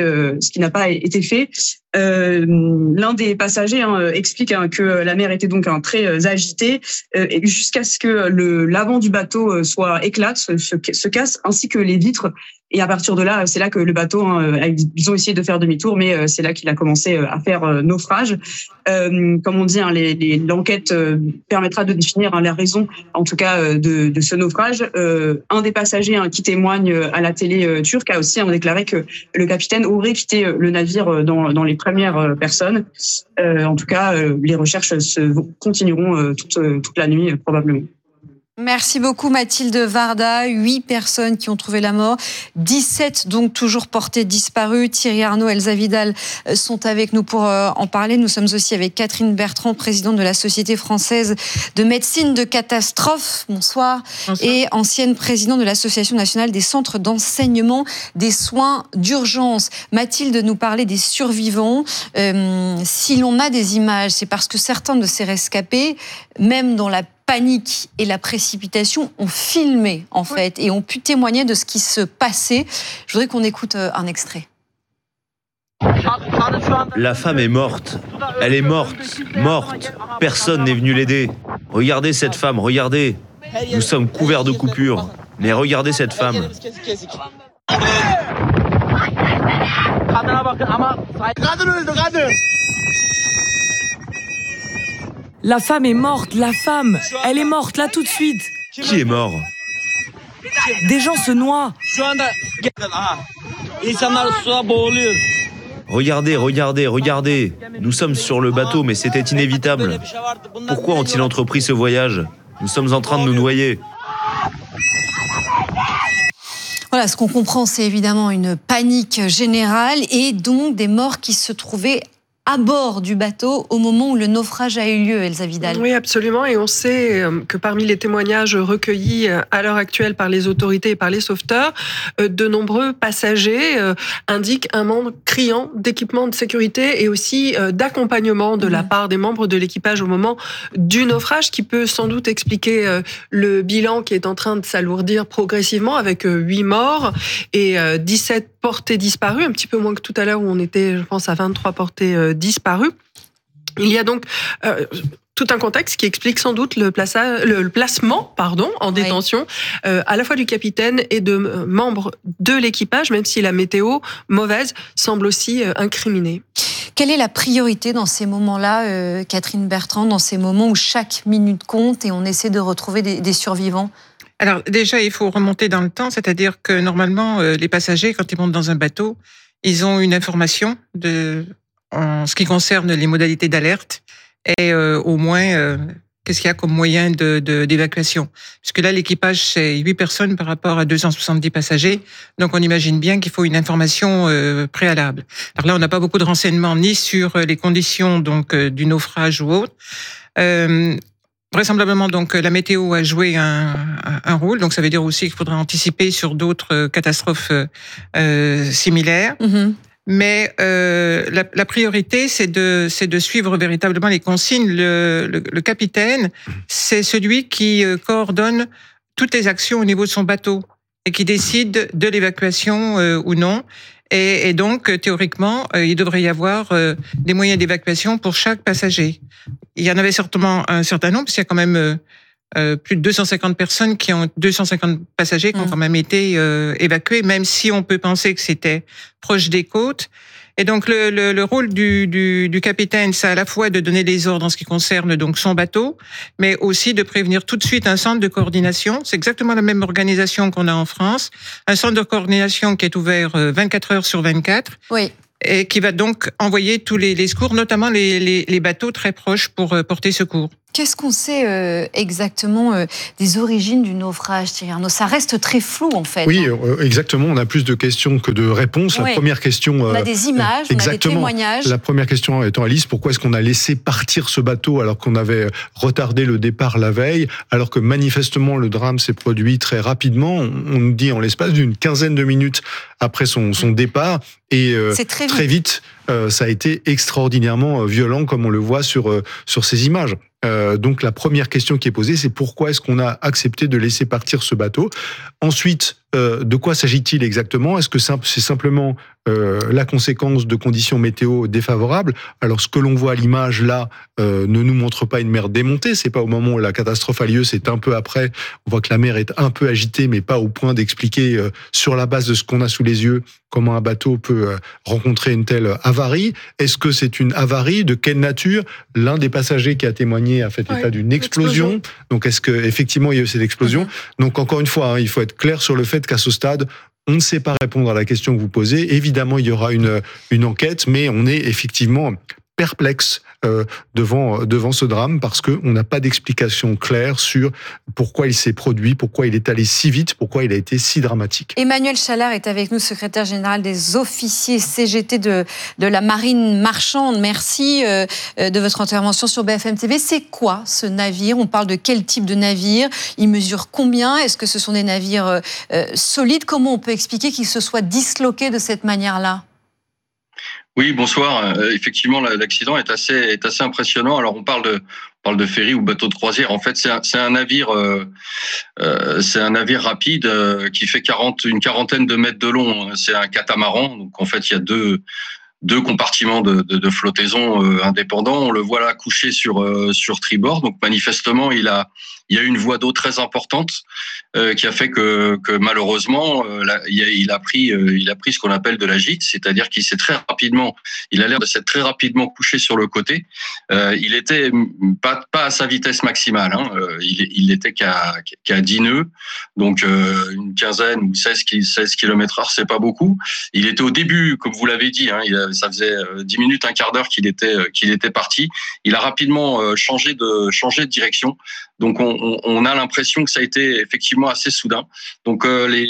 été fait. L'un des passagers explique que la mer était donc très agitée et jusqu'à ce que l'avant du bateau soit éclate, se casse, ainsi que les vitres. Et à partir de là, c'est là que le bateau, ils ont essayé de faire demi-tour, mais c'est là qu'il a commencé à faire naufrage. Comme on dit, l'enquête permettra de définir la raison, en tout cas, de ce naufrage. Un des passagers qui témoigne à la télé turque a aussi déclaré que le capitaine aurait quitté le navire dans les premières personnes. En tout cas, les recherches continueront toute la nuit, probablement. Merci beaucoup Mathilde Varda. 8 personnes qui ont trouvé la mort, 17 donc toujours portées disparues. Thierry Arnaud, Elsa Vidal sont avec nous pour en parler. Nous sommes aussi avec Catherine Bertrand, présidente de la Société française de médecine de catastrophe. Bonsoir. Bonsoir. Et ancienne présidente de l'Association nationale des centres d'enseignement des soins d'urgence. Mathilde nous parlait des survivants. Si l'on a des images, c'est parce que certains de ces rescapés, même dans la panique et la précipitation, ont filmé en fait et ont pu témoigner de ce qui se passait. Je voudrais qu'on écoute un extrait. La femme est morte. Elle est morte. Personne n'est venu l'aider. Regardez cette femme, regardez. Nous sommes couverts de coupures. Mais regardez cette femme. La femme est morte, la femme. Elle est morte là tout de suite. Qui est mort? Des gens se noient. Regardez. Nous sommes sur le bateau, mais c'était inévitable. Pourquoi ont-ils entrepris ce voyage? Nous sommes en train de nous noyer. Voilà, ce qu'on comprend, c'est évidemment une panique générale et donc des morts qui se trouvaient à bord du bateau au moment où le naufrage a eu lieu, Elsa Vidal. Oui, absolument. Et on sait que parmi les témoignages recueillis à l'heure actuelle par les autorités et par les sauveteurs, de nombreux passagers indiquent un manque criant d'équipement de sécurité et aussi d'accompagnement de la part des membres de l'équipage au moment du naufrage, qui peut sans doute expliquer le bilan qui est en train de s'alourdir progressivement avec 8 morts et 17 portés disparus, un petit peu moins que tout à l'heure où on était, je pense, à 23 portés disparus. Il y a donc tout un contexte qui explique sans doute le placement en détention à la fois du capitaine et de membres de l'équipage, même si la météo mauvaise semble aussi incriminée. Quelle est la priorité dans ces moments-là, Catherine Bertrand, dans ces moments où chaque minute compte et on essaie de retrouver des survivants ? Alors déjà, il faut remonter dans le temps, c'est-à-dire que normalement, les passagers, quand ils montent dans un bateau, ils ont une information en ce qui concerne les modalités d'alerte et au moins qu'est-ce qu'il y a comme moyen d'évacuation. Parce que là, l'équipage, c'est 8 personnes par rapport à 270 passagers, donc on imagine bien qu'il faut une information préalable. Alors là, on n'a pas beaucoup de renseignements ni sur les conditions donc du naufrage ou autre. Vraisemblablement, donc, la météo a joué un rôle. Donc, ça veut dire aussi qu'il faudra anticiper sur d'autres catastrophes similaires. Mm-hmm. Mais la priorité, c'est de suivre véritablement les consignes. Le capitaine, c'est celui qui coordonne toutes les actions au niveau de son bateau et qui décide de l'évacuation ou non. Et donc, théoriquement, il devrait y avoir des moyens d'évacuation pour chaque passager. Il y en avait certainement un certain nombre, parce qu'il y a quand même plus de 250 passagers qui ont quand même été évacués, même si on peut penser que c'était proche des côtes. Et donc le rôle du capitaine, c'est à la fois de donner les ordres en ce qui concerne donc son bateau, mais aussi de prévenir tout de suite un centre de coordination. C'est exactement la même organisation qu'on a en France, un centre de coordination qui est ouvert 24 heures sur 24. Oui. Et qui va donc envoyer tous les secours, notamment les bateaux très proches pour porter secours. Qu'est-ce qu'on sait exactement des origines du naufrage, Thierry Arnaud? Ça reste très flou, en fait. Oui, exactement. On a plus de questions que de réponses. Ouais. La première question... on a des images, on a des témoignages. La première question étant, Alice, pourquoi est-ce qu'on a laissé partir ce bateau alors qu'on avait retardé le départ la veille, alors que manifestement le drame s'est produit très rapidement? On nous dit en l'espace d'une quinzaine de minutes après son départ. Et très vite, ça a été extraordinairement violent, comme on le voit sur ces images. Donc la première question qui est posée, c'est pourquoi est-ce qu'on a accepté de laisser partir ce bateau? Ensuite, de quoi s'agit-il exactement? Est-ce que c'est simplement la conséquence de conditions météo défavorables? Alors ce que l'on voit à l'image là ne nous montre pas une mer démontée, c'est pas au moment où la catastrophe a lieu, c'est un peu après. On voit que la mer est un peu agitée, mais pas au point d'expliquer sur la base de ce qu'on a sous les yeux comment un bateau peut rencontrer une telle avarie. Est-ce que c'est une avarie? De quelle nature? L'un des passagers qui a témoigné a fait état d'une explosion. Donc est-ce que effectivement il y a eu cette explosion? Donc encore une fois, il faut être clair sur le fait qu'à ce stade, on ne sait pas répondre à la question que vous posez. Évidemment, il y aura une enquête, mais on est effectivement perplexe devant ce drame parce qu'on n'a pas d'explication claire sur pourquoi il s'est produit, pourquoi il est allé si vite, pourquoi il a été si dramatique. Emmanuel Chalard est avec nous, secrétaire général des officiers CGT de la marine marchande. Merci de votre intervention sur BFM TV. C'est quoi ce navire? On parle de quel type de navire? Il mesure combien? Est-ce que ce sont des navires solides? Comment on peut expliquer qu'il se soit disloqué de cette manière-là? Oui, bonsoir. Effectivement, l'accident est assez impressionnant. Alors, on parle de ferry ou bateau de croisière. En fait, c'est un navire rapide qui fait une quarantaine de mètres de long. C'est un catamaran. Donc, en fait, il y a deux compartiments de flottaison indépendants. On le voit là couché sur tribord. Donc, manifestement, il y a une voie d'eau très importante qui a fait que malheureusement il a pris ce qu'on appelle de la gîte, c'est-à-dire il a l'air de s'être très rapidement couché sur le côté. Il était pas à sa vitesse maximale, hein. Il était qu'à 10 nœuds, donc une quinzaine ou 16 km/h, c'est pas beaucoup. Il était au début, comme vous l'avez dit, hein, ça faisait 10 minutes, un quart d'heure qu'il était parti. Il a rapidement changé de direction. Donc on a l'impression que ça a été effectivement assez soudain. Donc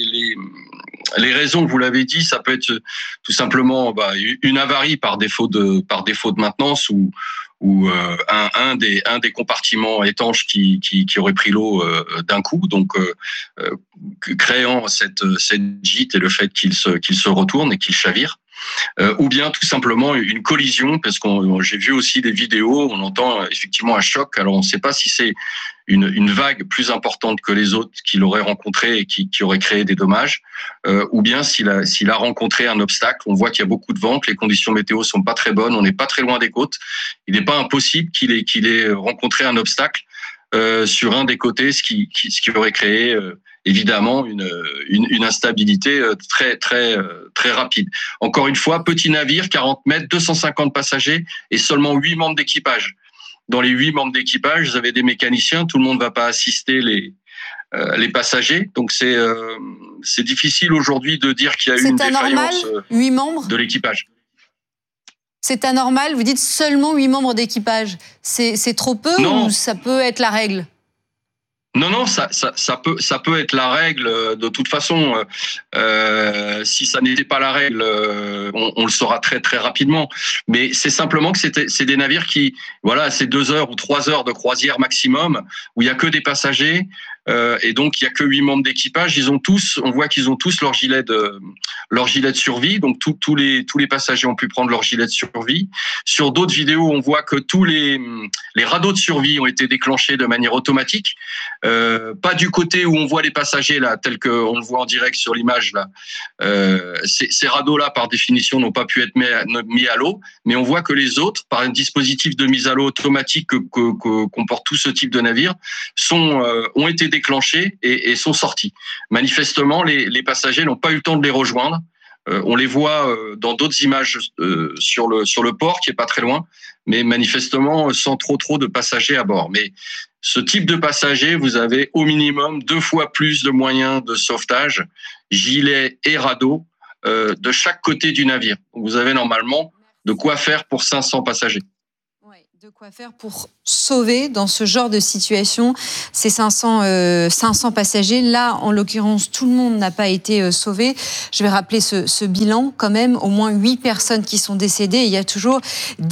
les raisons, vous l'avez dit, ça peut être tout simplement une avarie par défaut de maintenance ou un des compartiments étanches qui aurait pris l'eau d'un coup, donc créant cette gîte et le fait qu'il se retourne et qu'il chavire. Ou bien tout simplement une collision, parce que j'ai vu aussi des vidéos, on entend effectivement un choc. Alors on ne sait pas si c'est une vague plus importante que les autres qu'il aurait rencontré et qui aurait créé des dommages, ou bien s'il a rencontré un obstacle. On voit qu'il y a beaucoup de vent, que les conditions météo sont pas très bonnes, on n'est pas très loin des côtes. Il n'est pas impossible qu'il ait rencontré un obstacle sur un des côtés, ce qui aurait créé évidemment une instabilité très rapide. Encore une fois, petit navire, 40 mètres, 250 passagers et seulement 8 membres d'équipage. Dans les 8 membres d'équipage, vous avez des mécaniciens, tout le monde ne va pas assister les passagers. Donc c'est difficile aujourd'hui de dire qu'il y a eu une défaillance 8 membres de l'équipage. C'est anormal, vous dites seulement 8 membres d'équipage. C'est trop peu ou ça peut être la règle? Non, ça peut être la règle. De toute façon, si ça n'était pas la règle, on le saura très très rapidement. Mais c'est simplement que c'est des navires qui, voilà, c'est 2 heures ou 3 heures de croisière maximum où il y a que des passagers. et donc il y a que 8 membres d'équipage. On voit qu'ils ont tous leur gilet de survie. Donc tous les passagers ont pu prendre leur gilet de survie. Sur d'autres vidéos, on voit que tous les radeaux de survie ont été déclenchés de manière automatique. Pas du côté où on voit les passagers là, tel qu'on le voit en direct sur l'image là. Ces radeaux-là, par définition, n'ont pas pu être mis à l'eau, mais on voit que les autres, par un dispositif de mise à l'eau automatique que comporte tout ce type de navire, ont été déclenchés et sont sortis. Manifestement, les passagers n'ont pas eu le temps de les rejoindre. On les voit dans d'autres images sur le port, qui est pas très loin, mais manifestement sans trop de passagers à bord. Mais ce type de passagers, vous avez au minimum 2 fois plus de moyens de sauvetage, gilets et radeaux, de chaque côté du navire. Vous avez normalement de quoi faire pour 500 passagers. De quoi faire pour sauver dans ce genre de situation ces 500 passagers. Là, en l'occurrence, tout le monde n'a pas été sauvé. Je vais rappeler ce bilan quand même. Au moins 8 personnes qui sont décédées. Et il y a toujours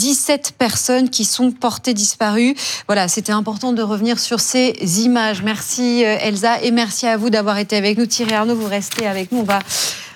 17 personnes qui sont portées disparues. Voilà, c'était important de revenir sur ces images. Merci Elsa et merci à vous d'avoir été avec nous. Thierry Arnaud, vous restez avec nous. On va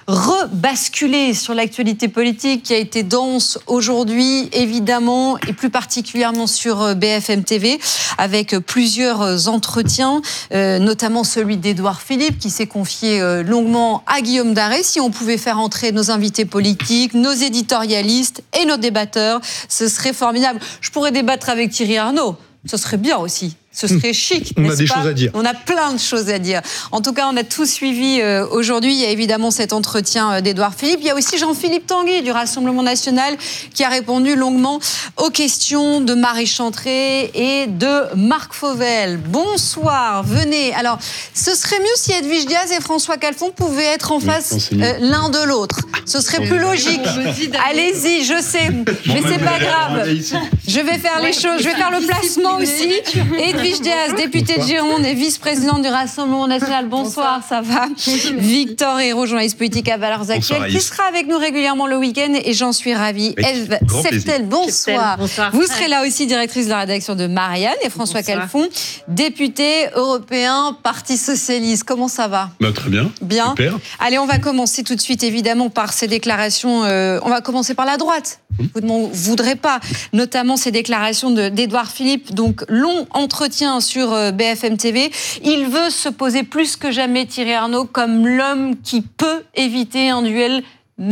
rebasculer sur l'actualité politique qui a été dense aujourd'hui, évidemment, et plus particulièrement sur BFM TV, avec plusieurs entretiens, notamment celui d'Édouard Philippe, qui s'est confié longuement à Guillaume Darré. Si on pouvait faire entrer nos invités politiques, nos éditorialistes et nos débatteurs, ce serait formidable. Je pourrais débattre avec Thierry Arnaud, ce serait bien aussi. Ce serait chic, on a des choses à dire. On a plein de choses à dire. En tout cas, on a tout suivi aujourd'hui. Il y a évidemment cet entretien d'Édouard Philippe. Il y a aussi Jean-Philippe Tanguy du Rassemblement National qui a répondu longuement aux questions de Marie Chantrey et de Marc Fauvel. Bonsoir, venez. Alors, ce serait mieux si Edwige Diaz et François Calfon pouvaient être en face l'un de l'autre. Ce serait plus logique. Allez-y, je sais, mais c'est pas grave. Je vais faire les choses. Je vais faire le placement aussi. Edwige Diaz, députée de Gironde et vice-présidente du Rassemblement National. Bonsoir, ça va. Victor Hérault, journaliste politique à Valeurs Actuelles, qui sera avec nous régulièrement le week-end et j'en suis ravie. Ève Septel, bonsoir. Vous serez là aussi, directrice de la rédaction de Marianne et François Calfon, député européen, Parti Socialiste. Comment ça va ? Très bien. Bien. Super. Allez, on va commencer tout de suite, évidemment, par ces déclarations. On va commencer par la droite. Vous ne voudrez pas, notamment ces déclarations d'Édouard Philippe, donc long entretien sur BFM TV. Il veut se poser plus que jamais, Thierry Arnaud, comme l'homme qui peut éviter un duel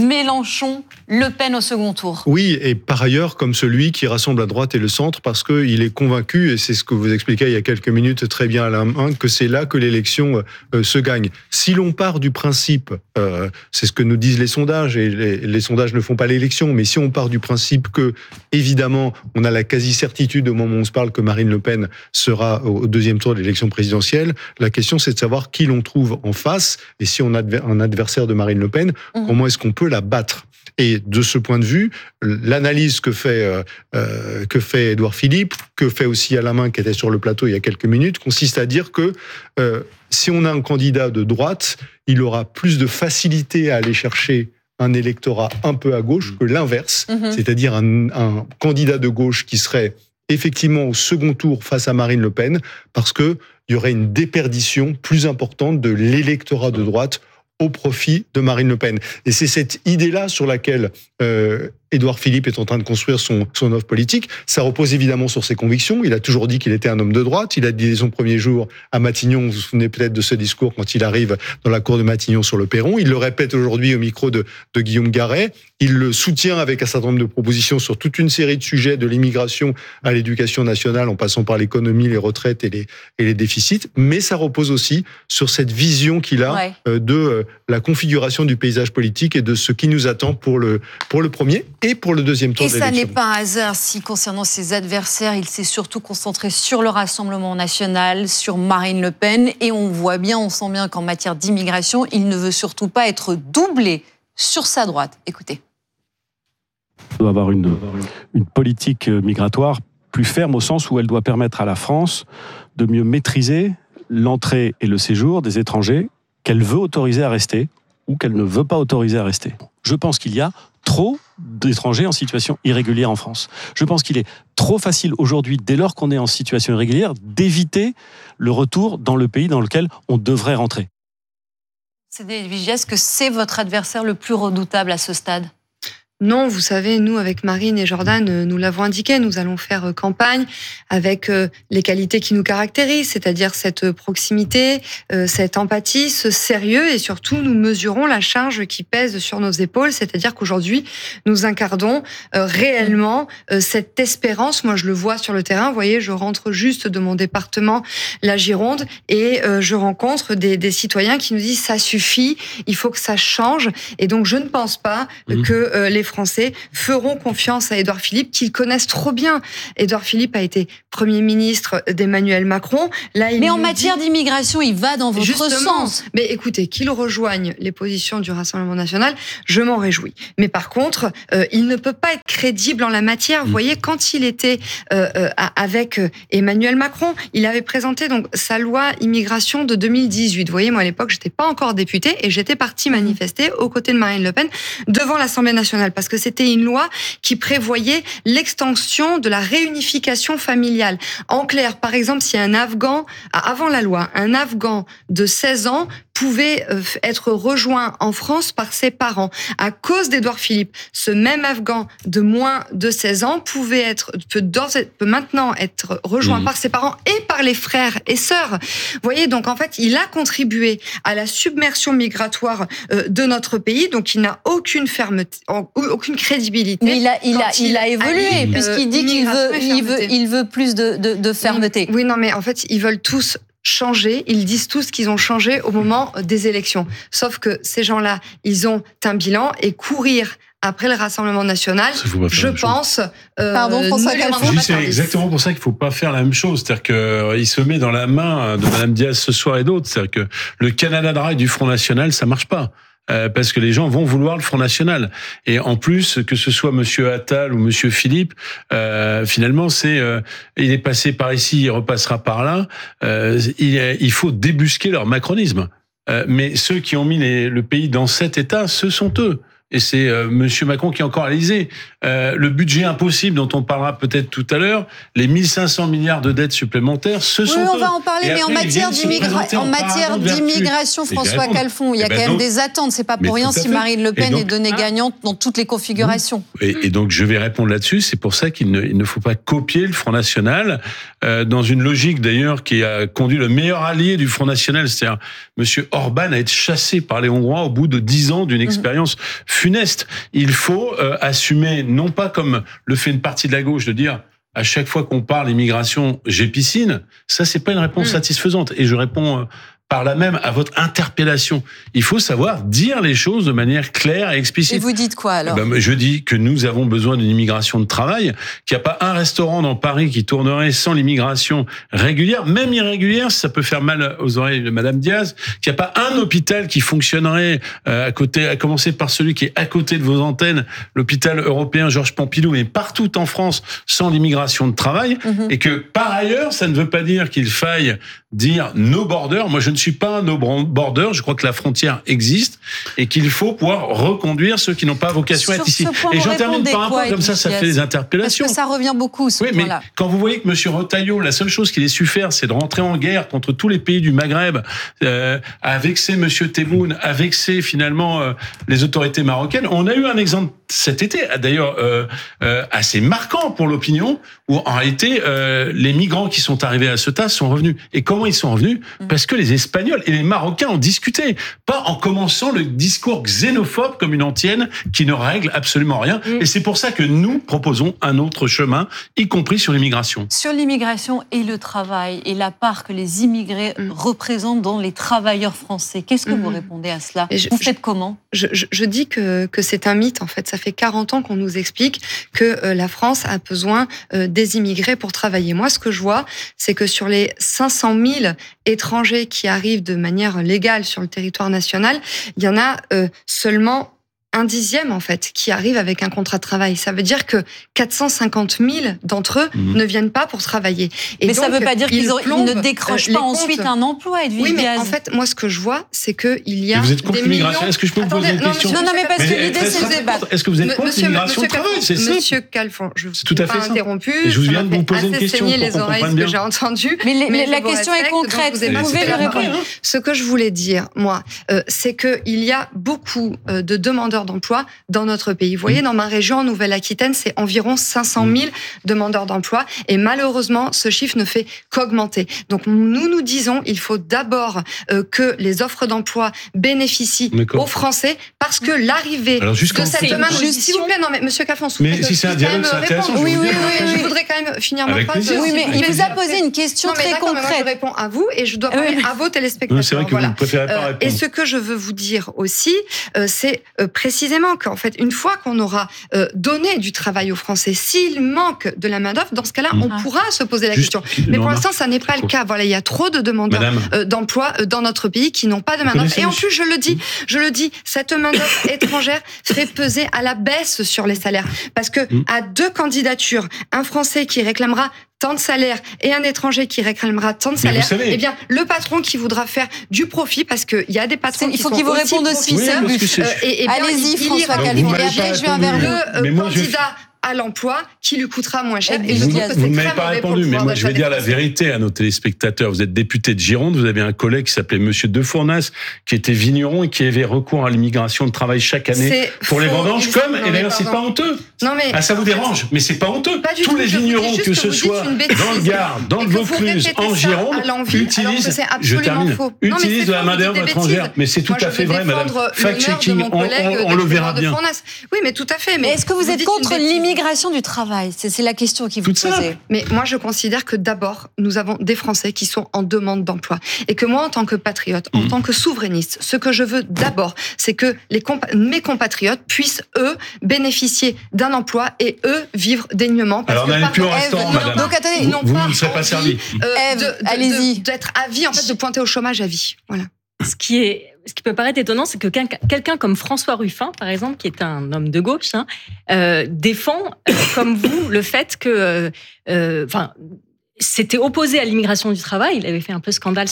Mélenchon-Le Pen au second tour. Oui, et par ailleurs, comme celui qui rassemble la droite et le centre, parce qu'il est convaincu, et c'est ce que vous expliquiez il y a quelques minutes très bien à la main, que c'est là que l'élection se gagne. Si l'on part du principe, c'est ce que nous disent les sondages, et les sondages ne font pas l'élection, mais si on part du principe que, évidemment, on a la quasi-certitude au moment où on se parle que Marine Le Pen sera au deuxième tour de l'élection présidentielle, la question c'est de savoir qui l'on trouve en face, et si on a un adversaire de Marine Le Pen, comment est-ce qu'on peut la battre. Et de ce point de vue, l'analyse que fait Édouard Philippe, que fait aussi Alain Minc, qui était sur le plateau il y a quelques minutes, consiste à dire que si on a un candidat de droite, il aura plus de facilité à aller chercher un électorat un peu à gauche que l'inverse, c'est-à-dire un candidat de gauche qui serait effectivement au second tour face à Marine Le Pen, parce qu'il y aurait une déperdition plus importante de l'électorat de droite au profit de Marine Le Pen. Et c'est cette idée-là sur laquelle Édouard Philippe est en train de construire son offre politique. Ça repose évidemment sur ses convictions. Il a toujours dit qu'il était un homme de droite. Il a dit son premier jour à Matignon, vous vous souvenez peut-être de ce discours quand il arrive dans la cour de Matignon sur le perron. Il le répète aujourd'hui au micro de Guillaume Garret. Il le soutient avec un certain nombre de propositions sur toute une série de sujets, de l'immigration à l'éducation nationale, en passant par l'économie, les retraites et les déficits. Mais ça repose aussi sur cette vision qu'il a de la configuration du paysage politique et de ce qui nous attend pour le premier et pour le deuxième tour de l'élection. Et ça n'est pas un hasard si, concernant ses adversaires, il s'est surtout concentré sur le Rassemblement National, sur Marine Le Pen. Et on sent bien qu'en matière d'immigration, il ne veut surtout pas être doublé sur sa droite. Écoutez. Elle doit avoir une politique migratoire plus ferme au sens où elle doit permettre à la France de mieux maîtriser l'entrée et le séjour des étrangers qu'elle veut autoriser à rester ou qu'elle ne veut pas autoriser à rester. Je pense qu'il y a trop d'étrangers en situation irrégulière en France. Je pense qu'il est trop facile aujourd'hui, dès lors qu'on est en situation irrégulière, d'éviter le retour dans le pays dans lequel on devrait rentrer. Cédric Villers, est-ce que c'est votre adversaire le plus redoutable à ce stade ? Non, vous savez, nous, avec Marine et Jordan, nous l'avons indiqué, nous allons faire campagne avec les qualités qui nous caractérisent, c'est-à-dire cette proximité, cette empathie, ce sérieux, et surtout, nous mesurons la charge qui pèse sur nos épaules, c'est-à-dire qu'aujourd'hui, nous incarnons réellement cette espérance. Moi, je le vois sur le terrain, vous voyez, je rentre juste de mon département, la Gironde, et je rencontre des citoyens qui nous disent « ça suffit, il faut que ça change », et donc je ne pense pas que les Français feront confiance à Édouard Philippe, qu'ils connaissent trop bien. Édouard Philippe a été Premier ministre d'Emmanuel Macron. Là, mais en matière d'immigration, il va dans votre sens. Mais écoutez, qu'il rejoigne les positions du Rassemblement national, je m'en réjouis. Mais par contre, il ne peut pas être crédible en la matière. Vous voyez, quand il était avec Emmanuel Macron, il avait présenté donc sa loi immigration de 2018. Vous voyez, moi à l'époque, j'étais pas encore députée et j'étais partie manifester aux côtés de Marine Le Pen devant l'Assemblée nationale. Parce que c'était une loi qui prévoyait l'extension de la réunification familiale. En clair, par exemple, si un Afghan, avant la loi, un Afghan de 16 ans pouvait être rejoint en France par ses parents. À cause d'Édouard Philippe, ce même Afghan de moins de 16 ans peut maintenant être rejoint par ses parents et par les frères et sœurs. Vous voyez, donc en fait, il a contribué à la submersion migratoire de notre pays, donc il n'a aucune fermeté, aucune crédibilité. Mais il a évolué, puisqu'il dit qu'il veut plus de fermeté. Oui, non, mais en fait, ils veulent tous changer, ils disent tous qu'ils ont changé au moment des élections. Sauf que ces gens-là, ils ont un bilan et courir après le Rassemblement national, je pense... Pardon, François Calfon. C'est exactement pour ça qu'il ne faut pas faire la même chose. C'est-à-dire qu'il se met dans la main de Mme Diaz ce soir et d'autres. C'est-à-dire que le Canada Dry du Front National, ça ne marche pas. Parce que les gens vont vouloir le Front National. Et en plus, que ce soit Monsieur Attal ou Monsieur Philippe, finalement, il est passé par ici, il repassera par là. Il faut débusquer leur macronisme. Mais ceux qui ont mis le pays dans cet état, ce sont eux. Et c'est Monsieur Macron qui est encore à l'Élysée. Le budget impossible dont on parlera peut-être tout à l'heure, les 1500 milliards de dettes supplémentaires, ce sont eux. Oui, on va en parler, mais en matière d'immigration, François Calfon, il y a quand même des attentes. C'est pas pour rien si Marine Le Pen est donnée gagnante dans toutes les configurations. Et donc, je vais répondre là-dessus. C'est pour ça qu'il ne faut pas copier le Front National, dans une logique d'ailleurs qui a conduit le meilleur allié du Front National, c'est-à-dire Monsieur Orban, à être chassé par les Hongrois au bout de 10 ans d'une expérience funeste. Il faut assumer, non pas comme le fait une partie de la gauche, de dire à chaque fois qu'on parle immigration, j'ai piscine. Ça, c'est pas une réponse satisfaisante. Et je réponds par là même à votre interpellation. Il faut savoir dire les choses de manière claire et explicite. Et vous dites quoi alors ? Je dis que nous avons besoin d'une immigration de travail, qu'il n'y a pas un restaurant dans Paris qui tournerait sans l'immigration régulière, même irrégulière, ça peut faire mal aux oreilles de Madame Diaz, qu'il n'y a pas un hôpital qui fonctionnerait à côté, à commencer par celui qui est à côté de vos antennes, l'hôpital européen Georges Pompidou, mais partout en France sans l'immigration de travail, et que par ailleurs, ça ne veut pas dire qu'il faille dire no border. Moi, je ne suis pas un no border. Je crois que la frontière existe et qu'il faut pouvoir reconduire ceux qui n'ont pas vocation à être ici. Et j'en termine par un point, comme ça fait des interpellations. Parce que ça revient beaucoup, ce point-là. Mais quand vous voyez que M. Retailleau, la seule chose qu'il ait su faire, c'est de rentrer en guerre contre tous les pays du Maghreb, à vexer M. Tebboune, à vexer finalement les autorités marocaines. On a eu un exemple cet été, d'ailleurs assez marquant pour l'opinion, où en réalité, les migrants qui sont arrivés à Ceuta sont revenus. Et comment ils sont revenus ? Parce que les Espagnols et les Marocains ont discuté, pas en commençant le discours xénophobe comme une antienne qui ne règle absolument rien. Et c'est pour ça que nous proposons un autre chemin, y compris sur l'immigration. Sur l'immigration et le travail, et la part que les immigrés représentent dans les travailleurs français, qu'est-ce que vous répondez à cela ? Vous faites comment ? Je dis que c'est un mythe, en fait. Ça fait 40 ans qu'on nous explique que la France a besoin des immigrés pour travailler. Moi, ce que je vois, c'est que sur les 500 000 étrangers qui arrivent de manière légale sur le territoire national, il y en a seulement un dixième, en fait, qui arrive avec un contrat de travail. Ça veut dire que 450 000 d'entre eux ne viennent pas pour travailler. Et mais donc, ça ne veut pas dire qu'ils ne décrochent pas ensuite comptes. un emploi, Edwige Oui, mais Diaz. en fait, moi, ce que je vois, c'est qu'il y a vous êtes contre des millions... l'immigration. Est-ce que je peux vous poser une question? Non, mais parce que l'idée, c'est de débattre. Est-ce que vous êtes contre l'immigration de travail? C'est simple. Monsieur Calfon, je ne vous ai pas interrompu. Et je vous viens de vous poser une assez question saigner pour les qu'on oreilles, comprenne ce bien. que j'ai entendu. Mais la question est concrète. Vous pouvez le répondre. Ce que je voulais dire, moi, c'est qu'il y a beaucoup de demandeurs d'emploi dans notre pays. Vous voyez, dans ma région, en Nouvelle-Aquitaine, c'est environ 500 000 demandeurs d'emploi. Et malheureusement, ce chiffre ne fait qu'augmenter. Donc, nous disons, il faut d'abord que les offres d'emploi bénéficient aux Français, parce que l'arrivée de cette main... S'il vous plaît, non, mais monsieur Calfon, mais si c'est un dialogue, c'est intéressant. Oui, je voudrais quand même finir ma phrase. Oui, mais il vous a posé une question très concrète. Moi, je réponds à vous et je dois parler à vos téléspectateurs. C'est vrai que vous ne préférez pas répondre. Et ce que je veux vous dire aussi, c'est précisément qu'en fait, une fois qu'on aura donné du travail aux Français, s'il manque de la main-d'œuvre, dans ce cas-là, on pourra se poser la question. Mais pour l'instant, ça n'est pas le cas. Voilà, il y a trop de demandeurs d'emploi dans notre pays qui n'ont pas de main-d'œuvre. Et en plus, je le dis, cette main-d'œuvre étrangère fait peser à la baisse sur les salaires. Parce que à 2 candidatures, un Français qui réclamera tant de salaire et un étranger qui réclamera tant de salaire, eh bien, le patron qui voudra faire du profit, parce qu'il y a des patrons qui sont qu'il vous réponde aussi. Allez-y, François Calfon. Et après, je viens vers le candidat à l'emploi qui lui coûtera moins cher. Et je vous trouve que ne c'est m'avez très pas mauvais pour répondu, le mais pouvoir moi je vais d'achat dire la vérité à nos téléspectateurs. Vous êtes député de Gironde, vous avez un collègue qui s'appelait Monsieur De Fournas, qui était vigneron et qui avait recours à l'immigration de travail chaque année pour les vendanges, et d'ailleurs c'est pas honteux. Non, mais ça vous dérange, mais c'est pas honteux. Tous les vignerons, que ce soit dans le Gard, dans le Vaucluse, en Gironde, utilisent de la main-d'œuvre étrangère. Mais c'est tout à fait vrai, madame. Fact-checking, on le verra bien. Oui, mais tout à fait. Mais est-ce que vous êtes contre l'immigration du travail? C'est la question qui vous posez. Mais moi, je considère que d'abord, nous avons des Français qui sont en demande d'emploi. Et que moi, en tant que patriote, en tant que souverainiste, ce que je veux d'abord, c'est que mes compatriotes puissent, eux, bénéficier d'un emploi et, eux, vivre dignement. Alors, on n'allait plus au restaurant, madame. Donc, attendez, vous ne serez pas servi. Allez-y. D'être à vie, en fait, de pointer au chômage à vie. Voilà. Ce qui peut paraître étonnant, c'est que quelqu'un comme François Ruffin, par exemple, qui est un homme de gauche, défend, comme vous, le fait que... s'était opposé à l'immigration du travail. Il avait fait un peu scandale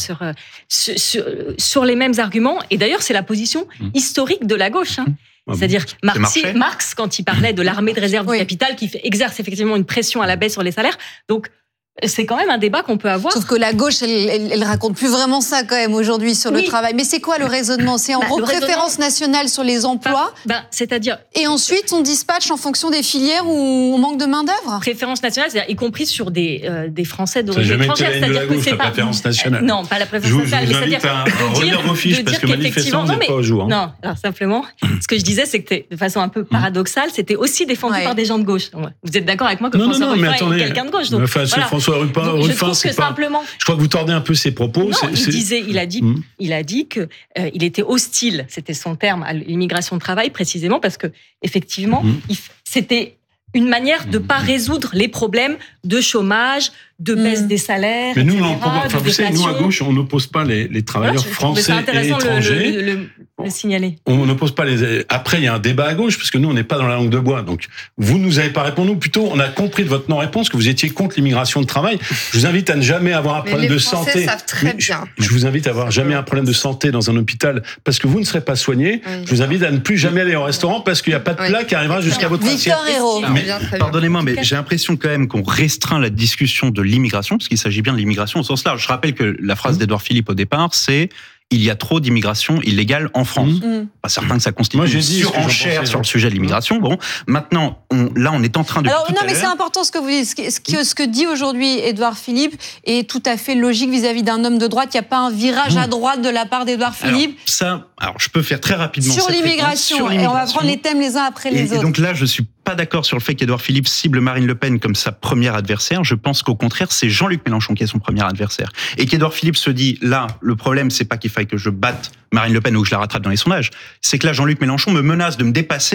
sur les mêmes arguments. Et d'ailleurs, c'est la position historique de la gauche. C'est-à-dire Marx, quand il parlait de l'armée de réserve du capital, qui exerce effectivement une pression à la baisse sur les salaires. Donc, c'est quand même un débat qu'on peut avoir. Sauf que la gauche, elle raconte plus vraiment ça quand même aujourd'hui sur le travail. Mais c'est quoi le raisonnement? C'est en gros préférence nationale sur les emplois. C'est-à-dire. Et ensuite, on dispatche en fonction des filières où on manque de main d'œuvre. Préférence nationale, c'est-à-dire y compris sur des Français d'origine étrangère. C'est-à-dire que c'est pas la préférence nationale. Non, pas la préférence nationale. Je vous invite à relire vos fiches parce que manifestement, vous n'êtes pas au jour. Non, alors simplement, ce que je disais, c'est que de façon un peu paradoxale, c'était aussi défendu par des gens de gauche. Vous êtes d'accord avec moi que François Ruffin est quelqu'un de gauche? Ruffin, c'est pas. Je crois que vous tordez un peu ses propos. Non, il a dit que il était hostile, c'était son terme, à l'immigration de travail, précisément parce que effectivement, c'était une manière de pas résoudre les problèmes de chômage, de baisse des salaires. Mais nous, vous savez, nous à gauche, on n'oppose pas les travailleurs français et étrangers. Le signaler. On n'oppose pas les. Après, il y a un débat à gauche parce que nous, on n'est pas dans la langue de bois. Donc, vous nous avez pas répondu. Plutôt, on a compris de votre non-réponse que vous étiez contre l'immigration de travail. Je vous invite à ne jamais avoir un problème de santé. Savent très bien. Je vous invite à avoir jamais un problème de santé dans un hôpital parce que vous ne serez pas soigné. Je vous invite à ne plus jamais aller au restaurant parce qu'il n'y a pas de plat qui arrivera jusqu'à votre assiette. Pardonnez-moi, mais j'ai l'impression quand même qu'on restreint la discussion de l'immigration parce qu'il s'agit bien de l'immigration au sens large. Je rappelle que la phrase d'Édouard Philippe au départ, c'est il y a trop d'immigration illégale en France. Pas certain que ça constitue une surenchère sur le sujet de l'immigration. Bon, maintenant, on est en train de... Alors, non, mais c'est important ce que vous dites. Ce que dit aujourd'hui Édouard Philippe est tout à fait logique vis-à-vis d'un homme de droite. Il n'y a pas un virage à droite de la part d'Édouard Philippe. Alors, je peux faire très rapidement sur l'immigration. Et on va prendre les thèmes les uns après les autres. Et donc là, je suis pas d'accord sur le fait qu'Édouard Philippe cible Marine Le Pen comme sa première adversaire. Je pense qu'au contraire, c'est Jean-Luc Mélenchon qui est son premier adversaire. Et qu'Édouard Philippe se dit, là, le problème, c'est pas qu'il faille que je batte Marine Le Pen ou que je la rattrape dans les sondages. C'est que là, Jean-Luc Mélenchon me menace de me dépasser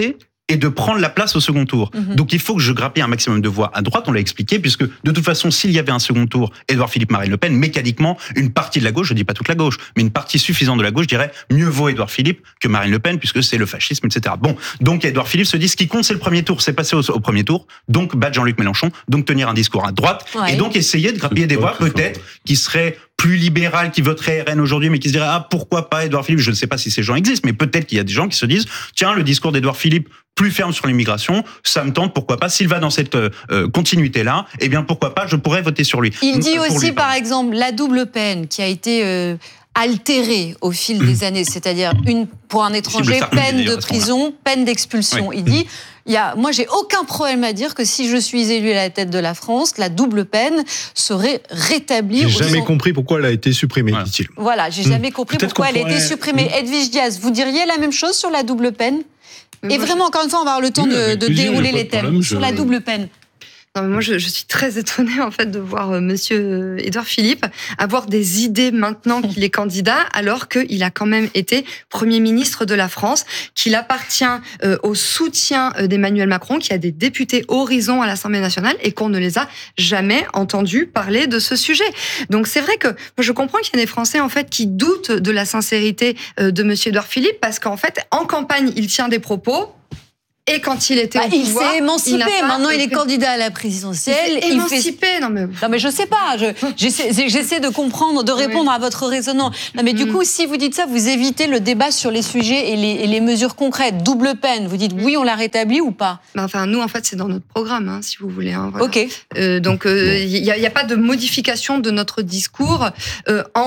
et de prendre la place au second tour. Donc il faut que je grappille un maximum de voix à droite, on l'a expliqué, puisque de toute façon, s'il y avait un second tour, Édouard Philippe, Marine Le Pen, mécaniquement, une partie de la gauche, je dis pas toute la gauche, mais une partie suffisante de la gauche dirait mieux vaut Édouard Philippe que Marine Le Pen, puisque c'est le fascisme, etc. Bon, donc Édouard Philippe se dit, ce qui compte, c'est le premier tour, c'est passer au premier tour, donc battre Jean-Luc Mélenchon, donc tenir un discours à droite, et donc essayer de grappiller des voix, peut-être, qui seraient plus libéral, qui voterait RN aujourd'hui, mais qui se dirait pourquoi pas Édouard Philippe. Je ne sais pas si ces gens existent, mais peut-être qu'il y a des gens qui se disent tiens, le discours d'Édouard Philippe plus ferme sur l'immigration, ça me tente, pourquoi pas. S'il va dans cette continuité-là, eh bien pourquoi pas, je pourrais voter sur lui. Il dit aussi, par exemple, la double peine qui a été altérée au fil des années, c'est-à-dire pour un étranger, peine de prison, peine d'expulsion. Oui. Il dit moi, j'ai aucun problème à dire que si je suis élu à la tête de la France, la double peine serait rétablie. J'ai jamais compris pourquoi elle a été supprimée, dit-il. Voilà, j'ai jamais compris pourquoi elle a été supprimée. Edwige Diaz, vous diriez la même chose sur la double peine ? Et vraiment, encore une fois, on va avoir le temps de dérouler les thèmes sur la double peine. Non, mais moi, je suis très étonnée en fait de voir Monsieur Édouard Philippe avoir des idées maintenant qu'il est candidat, alors qu'il a quand même été Premier ministre de la France, qu'il appartient au soutien d'Emmanuel Macron, qui a des députés Horizon à l'Assemblée nationale et qu'on ne les a jamais entendus parler de ce sujet. Donc c'est vrai que je comprends qu'il y a des Français en fait qui doutent de la sincérité de Monsieur Édouard Philippe, parce qu'en fait en campagne il tient des propos. Et quand il était au pouvoir, il s'est émancipé. Maintenant, il est candidat à la présidentielle. Il s'est émancipé. Non mais je sais pas. J'essaie de comprendre, de répondre à votre raisonnement. Non mais du coup, si vous dites ça, vous évitez le débat sur les sujets et les mesures concrètes. Double peine. Vous dites oui, on l'a rétabli ou pas ? Enfin, nous, en fait, c'est dans notre programme, si vous voulez. Voilà. Ok. Donc, il n'y a pas de modification de notre discours.